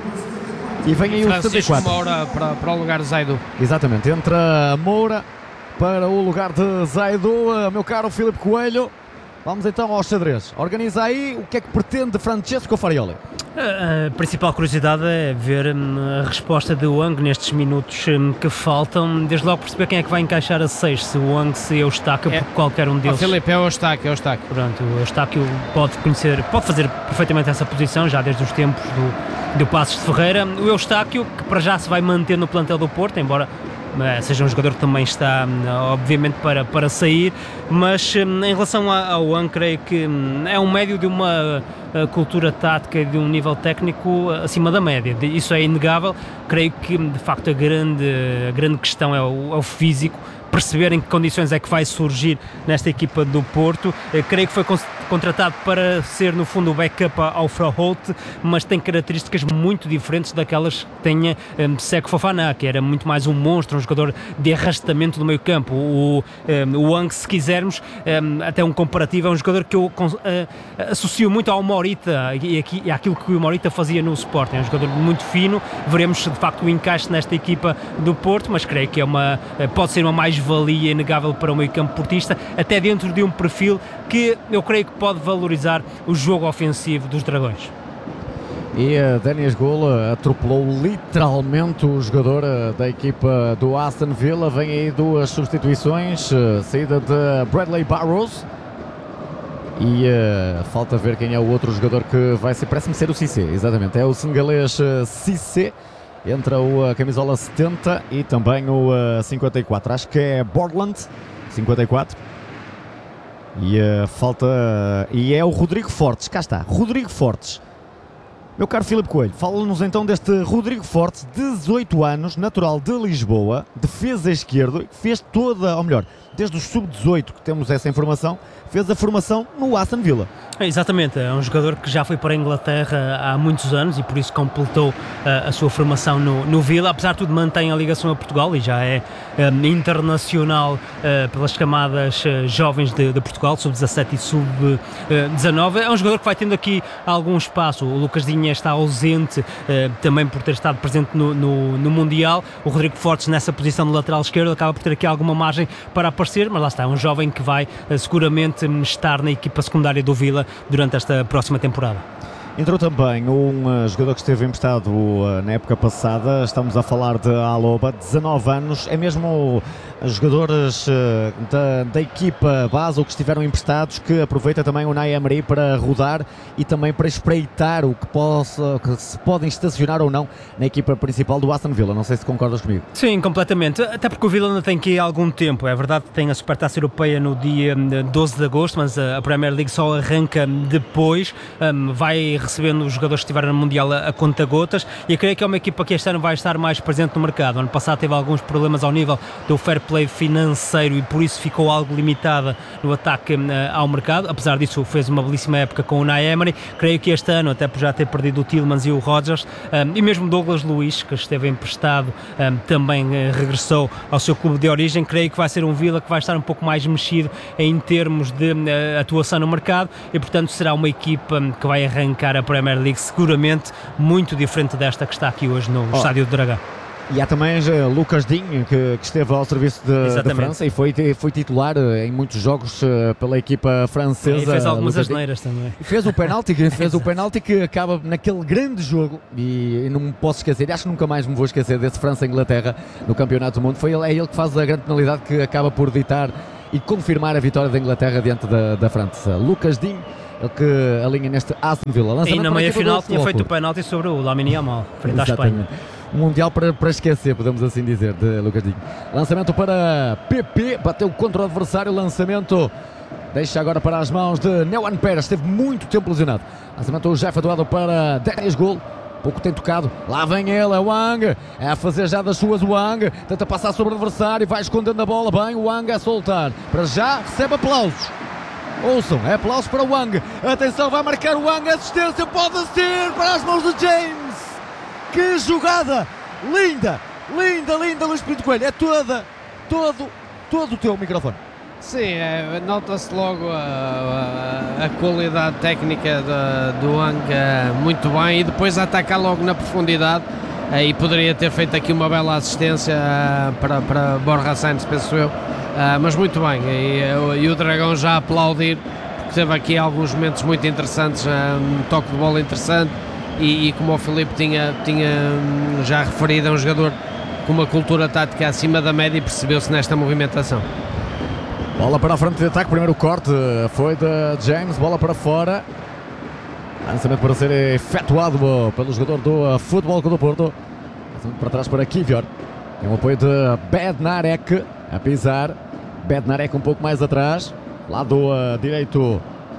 E vem aí o 74. Moura para o lugar de Zaidu. Exatamente, entra Moura para o lugar de Zaidu. Meu caro Filipe Coelho, vamos então ao xadrez. Organiza aí o que é que pretende Francesco Farioli. A principal curiosidade é ver a resposta de Wang nestes minutos que faltam. Desde logo perceber quem é que vai encaixar a 6, se o Wang, se é o Eustáquio, porque qualquer um deles. Filipe, é o Eustáquio. Pronto, o Eustáquio pode fazer perfeitamente essa posição, já desde os tempos do Passos de Ferreira. O Eustáquio, que para já se vai manter no plantel do Porto, embora seja um jogador que também está obviamente para sair, mas em relação ao Wang, creio que é um médio de uma cultura tática e de um nível técnico acima da média, isso é inegável. Creio que de facto a grande questão é o físico, perceber em que condições é que vai surgir nesta equipa do Porto. Creio que foi contratado para ser no fundo o backup ao Froholt, mas tem características muito diferentes daquelas que tinha Seko Fofana, que era muito mais um monstro, um jogador de arrastamento do meio campo. O Wang, se quisermos, até um comparativo, é um jogador que eu associo muito ao Morita e àquilo que o Morita fazia no Sporting. É um jogador muito fino, veremos de facto o encaixe nesta equipa do Porto, mas creio que pode ser uma mais-valia inegável para o meio campo portista, até dentro de um perfil que eu creio que pode valorizar o jogo ofensivo dos Dragões. E Dani Asgul atropelou literalmente o jogador da equipa do Aston Villa. Vem aí 2 substituições, saída de Bradley Barrows e falta ver quem é o outro jogador que vai ser, parece-me ser o Cissé, exatamente, é o senegalês Cissé. Entra a camisola 70 e também o 54, acho que é Borland, 54. E falta. E é o Rodrigo Fortes, cá está, Rodrigo Fortes. Meu caro Filipe Coelho, fala-nos então deste Rodrigo Fortes, 18 anos, natural de Lisboa, defesa esquerdo, fez toda, ou melhor, desde os sub-18 que temos essa informação, fez a formação no Aston Villa. Exatamente, é um jogador que já foi para a Inglaterra há muitos anos e por isso completou a sua formação no Villa. Apesar de tudo, mantém a ligação a Portugal e já é internacional pelas camadas jovens de Portugal, sub-17 e sub-19. É um jogador que vai tendo aqui algum espaço. O Lucas Dinha está ausente também por ter estado presente no Mundial. O Rodrigo Fortes, nessa posição de lateral esquerdo, acaba por ter aqui alguma margem para aparecer, mas lá está, é um jovem que vai seguramente estar na equipa secundária do Villa durante esta próxima temporada. Entrou também um jogador que esteve emprestado na época passada, estamos a falar de Aloba, 19 anos, é mesmo jogadores da equipa base ou que estiveram emprestados, que aproveita também o Unai Emery para rodar e também para espreitar o que se podem estacionar ou não na equipa principal do Aston Villa. Não sei se concordas comigo. Sim, completamente, até porque o Villa ainda tem que ir há algum tempo. É verdade que tem a Supertaça Europeia no dia 12 de agosto, mas a Premier League só arranca depois. Vai recebendo os jogadores que estiveram no Mundial a conta-gotas, e eu creio que é uma equipa que este ano vai estar mais presente no mercado. Ano passado teve alguns problemas ao nível do fair play financeiro e por isso ficou algo limitada no ataque ao mercado. Apesar disso, fez uma belíssima época com o Unai Emery. Creio que este ano, até por já ter perdido o Tielemans e o Rodgers, e mesmo Douglas Luiz, que esteve emprestado, também regressou ao seu clube de origem. Creio que vai ser um Villa que vai estar um pouco mais mexido em termos de atuação no mercado, e portanto será uma equipa que vai arrancar a Premier League seguramente muito diferente desta que está aqui hoje no Estádio do Dragão. E há também Lucas Digne, que esteve ao serviço da França e foi titular em muitos jogos pela equipa francesa. E fez algumas asneiras também. Fez o penalti que acaba naquele grande jogo, e não me posso esquecer, acho que nunca mais me vou esquecer desse França-Inglaterra no Campeonato do Mundo. É ele que faz a grande penalidade que acaba por ditar e confirmar a vitória da Inglaterra diante da França. Lucas Digne, ele que alinha neste Aston Villa. E na meia-final tinha feito o penalti sobre o Lamine Yamal, frente à Espanha. Um Mundial para esquecer, podemos assim dizer, de Lucas Digne. Lançamento para PP, bateu contra o adversário, lançamento deixa agora para as mãos de Newan Pérez, esteve muito tempo lesionado. Lançamento o Jeff doado para Darius Gol, pouco tem tocado, lá vem ele, é Wang, é a fazer já das suas. Wang tenta passar sobre o adversário, vai escondendo a bola, bem, o Wang a soltar, para já recebe aplausos. Ouçam, é aplausos para o Wang, atenção, vai marcar o Wang, assistência, pode ser para as mãos de James. Que jogada! Linda, Luís Pinto Coelho. É todo o teu microfone. Sim, nota-se logo a qualidade técnica do Wang muito bem, e depois atacar logo na profundidade, e poderia ter feito aqui uma bela assistência para Borja Sainz, penso eu, mas muito bem, e o Dragão já a aplaudir, porque teve aqui alguns momentos muito interessantes, um toque de bola interessante. E como o Filipe tinha já referido, é um jogador com uma cultura tática acima da média, e percebeu-se nesta movimentação. Bola para a frente de ataque, primeiro corte foi de James, bola para fora, lançamento para ser efetuado pelo jogador do Futebol Clube do Porto, lançamento para trás para Kivior, tem o apoio de Bednarek a pisar, Bednarek um pouco mais atrás, lado direito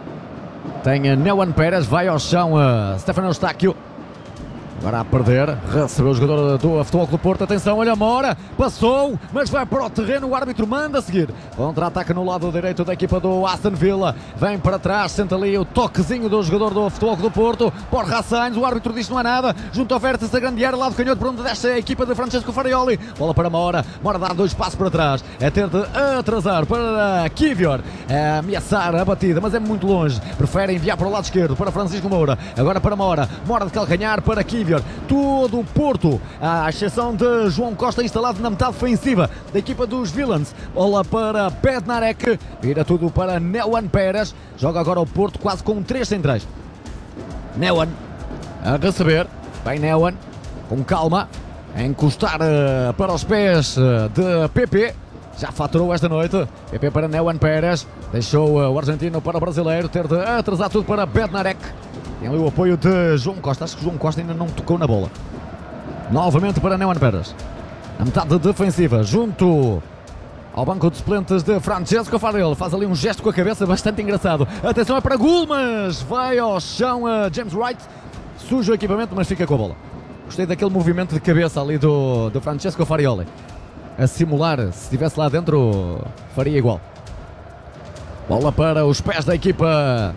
tem Newan Pérez, vai ao chão Stefano Eustáquio, agora a perder, recebeu o jogador do Futebol Clube do Porto, atenção, olha Mora, passou, mas vai para o terreno, o árbitro manda a seguir, contra-ataque no lado direito da equipa do Aston Villa, vem para trás, senta ali o toquezinho do jogador do Futebol Clube do Porto, Borja Sainz, o árbitro diz que não há nada, junto ao vértice da grande área, lado canhoto, por onde desce a equipa de Francesco Farioli, bola para Mora dá 2 passos para trás, é ter de atrasar para Kivior, ameaçar a batida, mas é muito longe, prefere enviar para o lado esquerdo, para Francisco Moura, agora para Mora de calcanhar para Kivior, todo o Porto, à exceção de João Costa, instalado na metade defensiva da equipa dos Villains, bola para Bednarek, vira tudo para Newan Pérez, joga agora o Porto quase com 3 centrais, Newan a receber, bem Newan, com calma, a encostar para os pés de PP, já faturou esta noite, PP para Newan Pérez, deixou o argentino para o brasileiro, ter de atrasar tudo para Bednarek. Tem ali o apoio de João Costa, acho que João Costa ainda não tocou na bola. Novamente para Newan Pérez, na metade defensiva, junto ao banco de suplentes de Francesco Farioli, faz ali um gesto com a cabeça bastante engraçado. Atenção, é para Gul, mas vai ao chão a James Wright, suja o equipamento, mas fica com a bola. Gostei daquele movimento de cabeça ali do Francesco Farioli, a simular, se estivesse lá dentro faria igual. Bola para os pés da equipa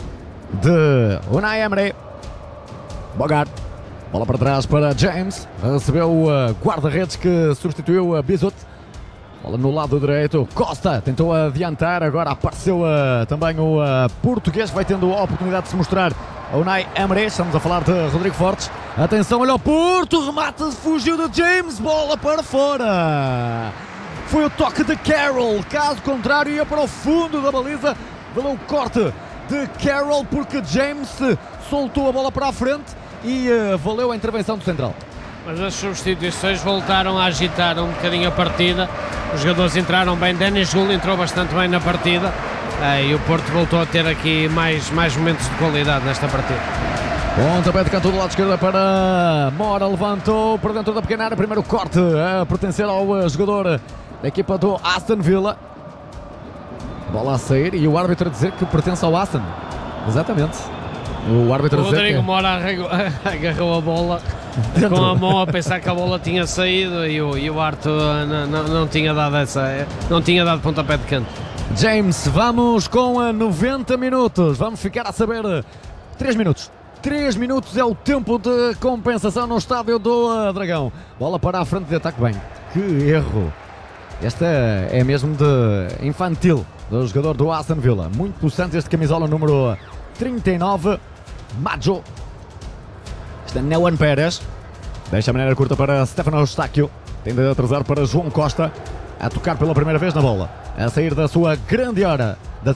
de Unai Emery. Bogart, bola para trás para James, recebeu o guarda-redes que substituiu a Bizot, bola no lado direito, Costa tentou adiantar, agora apareceu também o português, vai tendo a oportunidade de se mostrar a Unai Emery, estamos a falar de Rodrigo Fortes, atenção, olha o Porto, remate, fugiu de James, bola para fora, foi o toque de Carroll, caso contrário ia para o fundo da baliza, valeu o corte de Carroll porque James soltou a bola para a frente e valeu a intervenção do central. Mas as substituições voltaram a agitar um bocadinho a partida, os jogadores entraram bem, Denis Gul entrou bastante bem na partida e o Porto voltou a ter aqui mais momentos de qualidade nesta partida. Pontapé de canto do lado esquerdo para Mora, levantou por dentro da pequena área, primeiro corte a pertencer ao jogador da equipa do Aston Villa. Bola a sair e o árbitro a dizer que pertence ao Aston. Exatamente. O árbitro O Rodrigo Mora agarrou a bola com a mão a pensar que a bola tinha saído e o Arthur não tinha dado pontapé de canto. James, vamos com 90 minutos. Vamos ficar a saber 3 minutos. 3 minutos é o tempo de compensação no estádio do Dragão. Bola para a frente de ataque. Bem, que erro. Esta é mesmo de infantil do jogador do Aston Villa. Muito possante este camisola número 39. Maggio. Este é Newan Pérez. Deixa a maneira curta para Stefano Eustáquio. Tem de atrasar para João Costa. A tocar pela primeira vez na bola. A sair da sua grande área.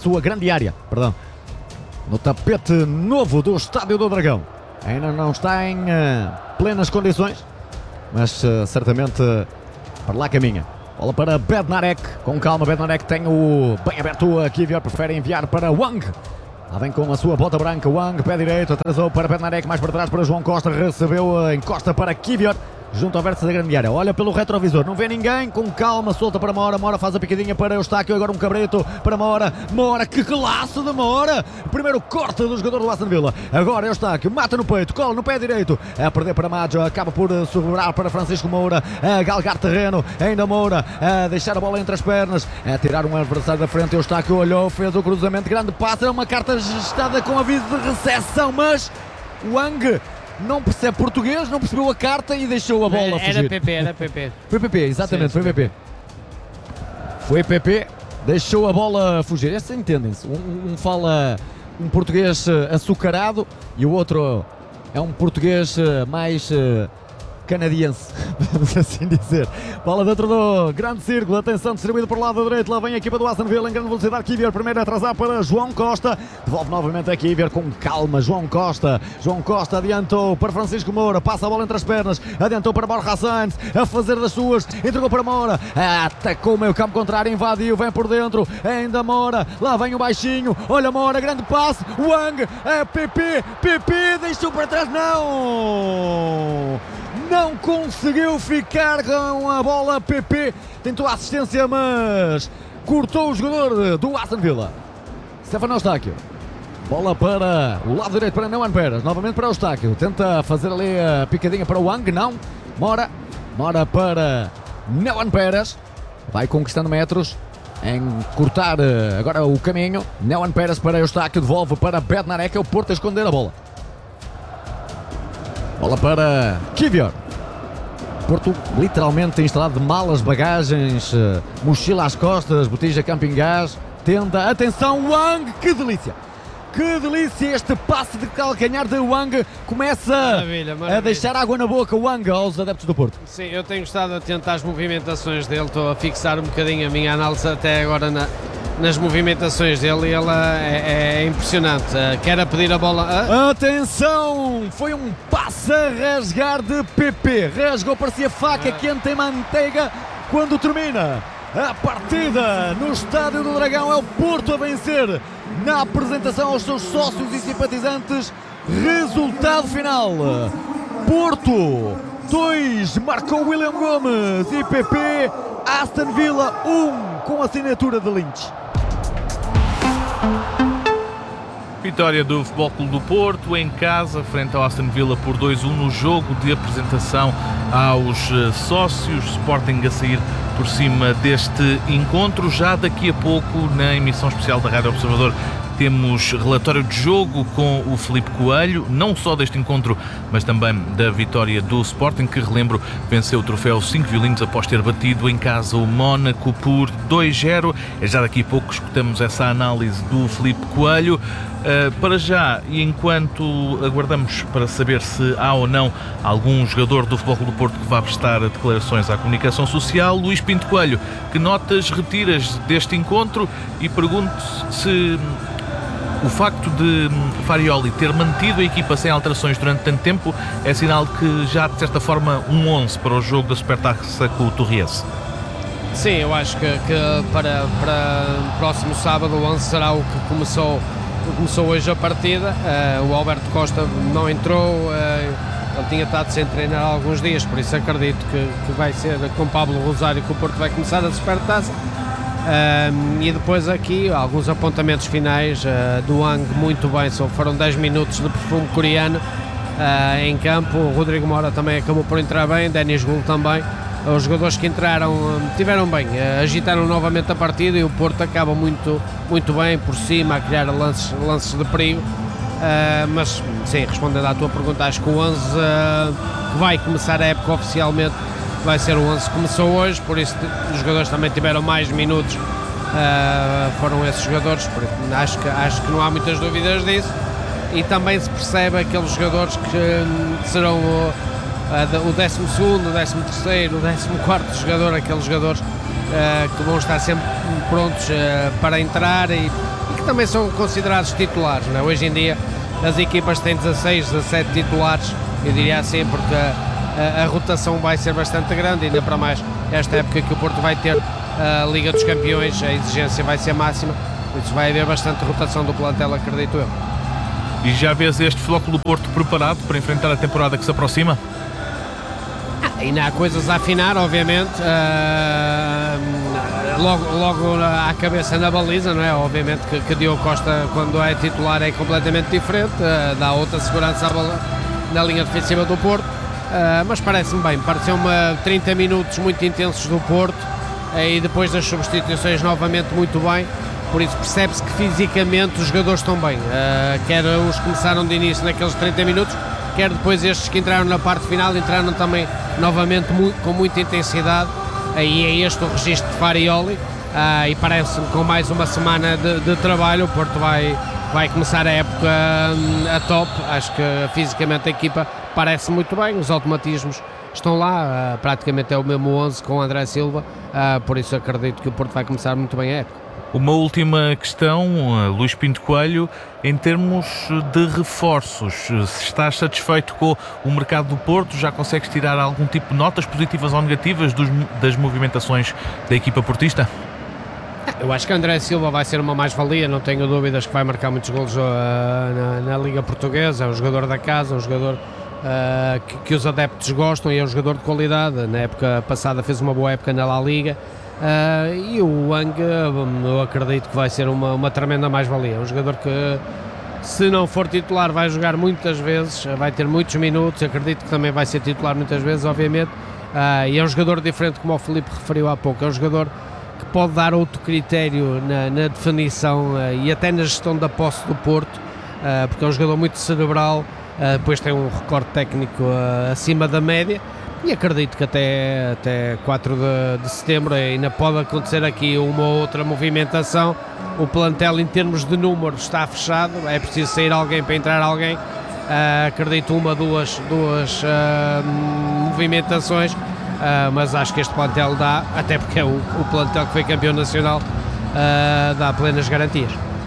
No tapete novo do Estádio do Dragão. Ainda não está em plenas condições, mas certamente para lá caminha. Bola para Bednarek, com calma. Bednarek tem o bem aberto aqui, prefere enviar para Wang. Lá vem com a sua bota branca, Wang, pé direito, atrasou para Bednarek, mais para trás para João Costa, recebeu, encosta para Kivior. Junto ao vértice da grande área, olha pelo retrovisor, não vê ninguém, com calma, solta para Mora, Mora faz a picadinha para Eustáquio, agora um cabreto para Mora, que laço de Mora, primeiro corte do jogador do Aston Villa, agora Eustáquio, mata no peito, cola no pé direito, a perder para Maggio, acaba por sobrar para Francisco Moura, a galgar terreno, ainda Moura, a deixar a bola entre as pernas, a tirar um adversário da frente, Eustáquio olhou, fez o cruzamento, grande passe, é uma carta gestada com aviso de recepção, mas Wang não percebe português, não percebeu a carta e deixou a bola fugir. Era PP. Foi PP, exatamente, sim, foi PP. Foi PP, deixou a bola fugir. Esses entendem-se. Um fala um português açucarado e o outro é um português mais canadiense, vamos assim dizer. Bola dentro do grande círculo, atenção, distribuído para o lado direito, lá vem a equipa do Aston Villa em grande velocidade, Kivior primeiro a atrasar para João Costa, devolve novamente a Kivior com calma, João Costa adiantou para Francisco Moura, passa a bola entre as pernas, adiantou para Borja Sainz, a fazer das suas, entregou para Moura, atacou o meio campo contrário, invadiu, vem por dentro, ainda Moura, lá vem o baixinho, olha Moura, grande passe, Wang, PP, deixou para trás, não conseguiu ficar com a bola. PP tentou a assistência, mas cortou o jogador do Aston Villa. Stefano Eustáquio, bola para o lado direito para Newan Pérez, novamente para Eustáquio, tenta fazer ali a picadinha para o Wang, não, Mora para Newan Pérez, vai conquistando metros em cortar agora o caminho. Newan Pérez para Eustáquio, devolve para Bednarek, é o Porto a esconder a bola. Bola para Kivior. Porto literalmente instalado de malas, bagagens, mochila às costas, botija camping gás, tenda, atenção Wang, que delícia este passe de calcanhar de Wang, começa maravilha. A deixar água na boca Wang aos adeptos do Porto. Sim, eu tenho estado atento às movimentações dele, estou a fixar um bocadinho a minha análise até agora nas movimentações dele e ela é impressionante. Quer a pedir a bola. Atenção! Foi um passe a rasgar de PP. Rasgou, parecia faca quente em manteiga. Quando termina a partida no Estádio do Dragão, é o Porto a vencer na apresentação aos seus sócios e simpatizantes. Resultado final: Porto 2, marcou William Gomes, e PP, Aston Villa 1, com assinatura de Lynch. Vitória do Futebol Clube do Porto em casa, frente ao Aston Villa por 2-1 no jogo de apresentação aos sócios. Sporting a sair por cima deste encontro. Já daqui a pouco, na emissão especial da Rádio Observador, temos relatório de jogo com o Filipe Coelho, não só deste encontro, mas também da vitória do Sporting, que, relembro, venceu o troféu 5 violinhos após ter batido em casa o Mónaco por 2-0. É já daqui a pouco escutamos essa análise do Filipe Coelho. Para já, e enquanto aguardamos para saber se há ou não algum jogador do Futebol Clube do Porto que vá prestar declarações à comunicação social, Luís Pinto Coelho, que notas retiras deste encontro? E pergunto se o facto de Farioli ter mantido a equipa sem alterações durante tanto tempo é sinal que já, de certa forma, um 11 para o jogo da Supertaça com o Torriense. Sim, eu acho que para o próximo sábado o 11 será o que começou hoje a partida. O Alberto Costa não entrou, ele tinha estado sem treinar há alguns dias, por isso acredito que vai ser com Pablo Rosário que o Porto vai começar a Supertaça. E depois aqui alguns apontamentos finais do Wang, muito bem, foram 10 minutos de perfume coreano em campo. O Rodrigo Mora também acabou por entrar bem, Denis Gul também. Os jogadores que entraram tiveram bem, agitaram novamente a partida e o Porto acaba muito bem por cima a criar lances de perigo. Mas sim, respondendo à tua pergunta, acho que o 11 que vai começar a época oficialmente vai ser o 11 que começou hoje, por isso os jogadores também tiveram mais minutos, foram esses jogadores, acho que não há muitas dúvidas disso. E também se percebe aqueles jogadores que serão o 12º, o 13º, o 14º jogador, aqueles jogadores que vão estar sempre prontos para entrar e que também são considerados titulares, não é? Hoje em dia as equipas têm 16, 17 titulares, eu diria assim, porque a rotação vai ser bastante grande, ainda para mais esta época que o Porto vai ter a Liga dos Campeões, a exigência vai ser máxima, por isso vai haver bastante rotação do plantel, acredito eu. E já vês este Flóculo Porto preparado para enfrentar a temporada que se aproxima? Ainda há coisas a afinar, obviamente, logo à cabeça na baliza, não é? Obviamente que Diogo Costa, quando é titular, é completamente diferente, dá outra segurança na linha defensiva do Porto, mas parece-me bem, pareceu-me 30 minutos muito intensos do Porto e depois das substituições novamente muito bem, por isso percebe-se que fisicamente os jogadores estão bem, quer os que começaram de início naqueles 30 minutos, quer depois estes que entraram na parte final, entraram também novamente com muita intensidade, e é este o registro de Farioli, e parece-me com mais uma semana de trabalho o Porto vai começar a época a top. Acho que fisicamente a equipa parece muito bem, os automatismos estão lá, praticamente é o mesmo 11 com o André Silva, por isso acredito que o Porto vai começar muito bem a época. Uma última questão, Luís Pinto Coelho, em termos de reforços, se estás satisfeito com o mercado do Porto, já consegues tirar algum tipo de notas positivas ou negativas das movimentações da equipa portista? Eu acho que André Silva vai ser uma mais-valia, não tenho dúvidas que vai marcar muitos golos na Liga Portuguesa, é um jogador da casa, um jogador que os adeptos gostam e é um jogador de qualidade. Na época passada fez uma boa época na La Liga. E o Wang, eu acredito que vai ser uma tremenda mais-valia, um jogador que, se não for titular, vai jogar muitas vezes, vai ter muitos minutos, acredito que também vai ser titular muitas vezes, obviamente, e é um jogador diferente, como o Filipe referiu há pouco, é um jogador que pode dar outro critério na definição e até na gestão da posse do Porto, porque é um jogador muito cerebral, depois tem um recorde técnico acima da média. E acredito que até 4 de setembro ainda pode acontecer aqui uma ou outra movimentação. O plantel, em termos de números, está fechado, é preciso sair alguém para entrar alguém. Acredito duas movimentações, mas acho que este plantel dá, até porque é o plantel que foi campeão nacional, dá plenas garantias.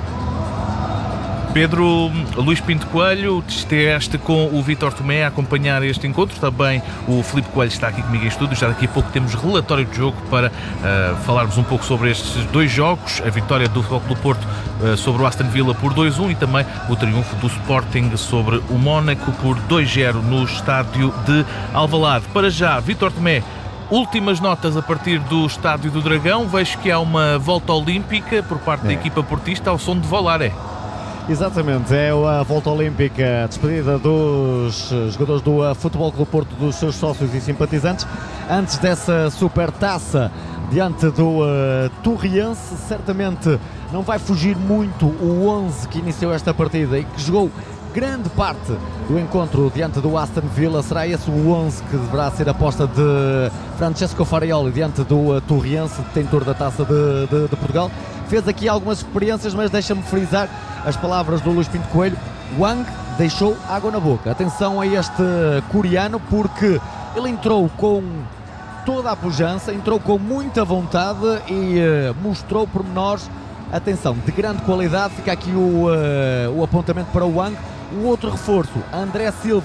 Pedro, Luís Pinto Coelho, estiveste com o Vítor Tomé a acompanhar este encontro, também o Filipe Coelho está aqui comigo em estúdio, já daqui a pouco temos relatório de jogo para falarmos um pouco sobre estes dois jogos, a vitória do Flóculo Porto sobre o Aston Villa por 2-1 e também o triunfo do Sporting sobre o Mónaco por 2-0 no estádio de Alvalade. Para já, Vítor Tomé, últimas notas a partir do estádio do Dragão, vejo que há uma volta olímpica por parte da equipa portista ao som de Valaré. Exatamente, é a volta olímpica, a despedida dos jogadores do Futebol Clube Porto, dos seus sócios e simpatizantes, antes dessa supertaça diante do Torriense. Certamente não vai fugir muito o 11 que iniciou esta partida e que jogou grande parte do encontro diante do Aston Villa. Será esse o 11 que deverá ser a aposta de Francesco Farioli diante do Torriense, detentor da Taça de Portugal. Fez aqui algumas experiências, mas deixa-me frisar as palavras do Luís Pinto Coelho. Wang deixou água na boca. Atenção a este coreano, porque ele entrou com toda a pujança, entrou com muita vontade e mostrou pormenores, atenção, de grande qualidade. Fica aqui o apontamento para o Wang. O outro reforço, André Silva,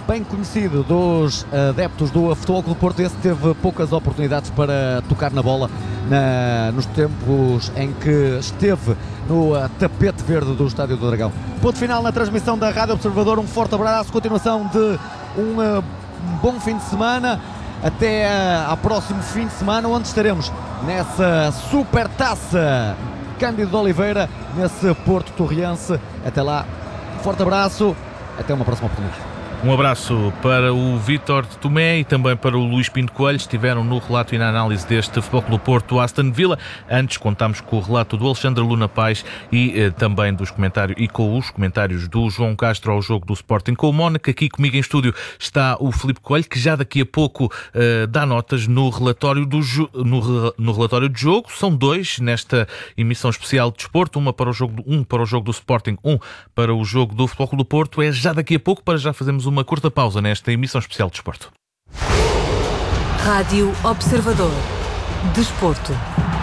bem conhecido dos adeptos do Futebol Clube do Porto. Esse teve poucas oportunidades para tocar na bola nos tempos em que esteve no tapete verde do Estádio do Dragão. Ponto final na transmissão da Rádio Observador. Um forte abraço, continuação de um bom fim de semana. Até ao próximo fim de semana, onde estaremos nessa super taça Cândido de Oliveira, nesse Porto Torriense. Até lá, forte abraço, até uma próxima oportunidade. Um abraço para o Vítor Tomé e também para o Luís Pinto Coelho. Estiveram no relato e na análise deste Futebol Clube do Porto Aston Villa. Antes contámos com o relato do Alexandre Luna Paz e também dos comentários e com os comentários do João Castro ao jogo do Sporting com o Mónaco. Aqui comigo em estúdio está o Filipe Coelho, que já daqui a pouco dá notas no relatório no relatório de jogo. São 2 nesta emissão especial de desporto, um para o jogo do Sporting, um para o jogo do Futebol Clube do Porto. É já daqui a pouco, para já fazermos uma curta pausa nesta emissão especial de desporto. Rádio Observador. Desporto.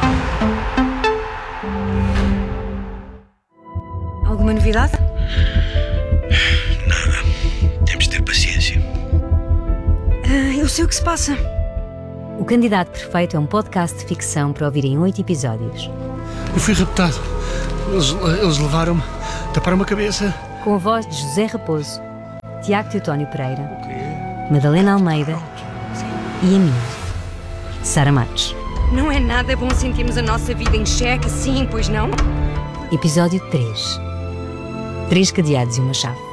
Alguma novidade? Nada. Temos de ter paciência. Eu sei o que se passa. O Candidato Perfeito é um podcast de ficção para ouvir em 8 episódios. Eu fui raptado. Eles levaram-me, taparam-me a cabeça. Com a voz de José Raposo, Tiago Teotónio Pereira, Madalena Almeida e a mim, Sara Matos. Não é nada bom sentirmos a nossa vida em xeque assim, pois não? Episódio 3. 3 cadeados e uma chave.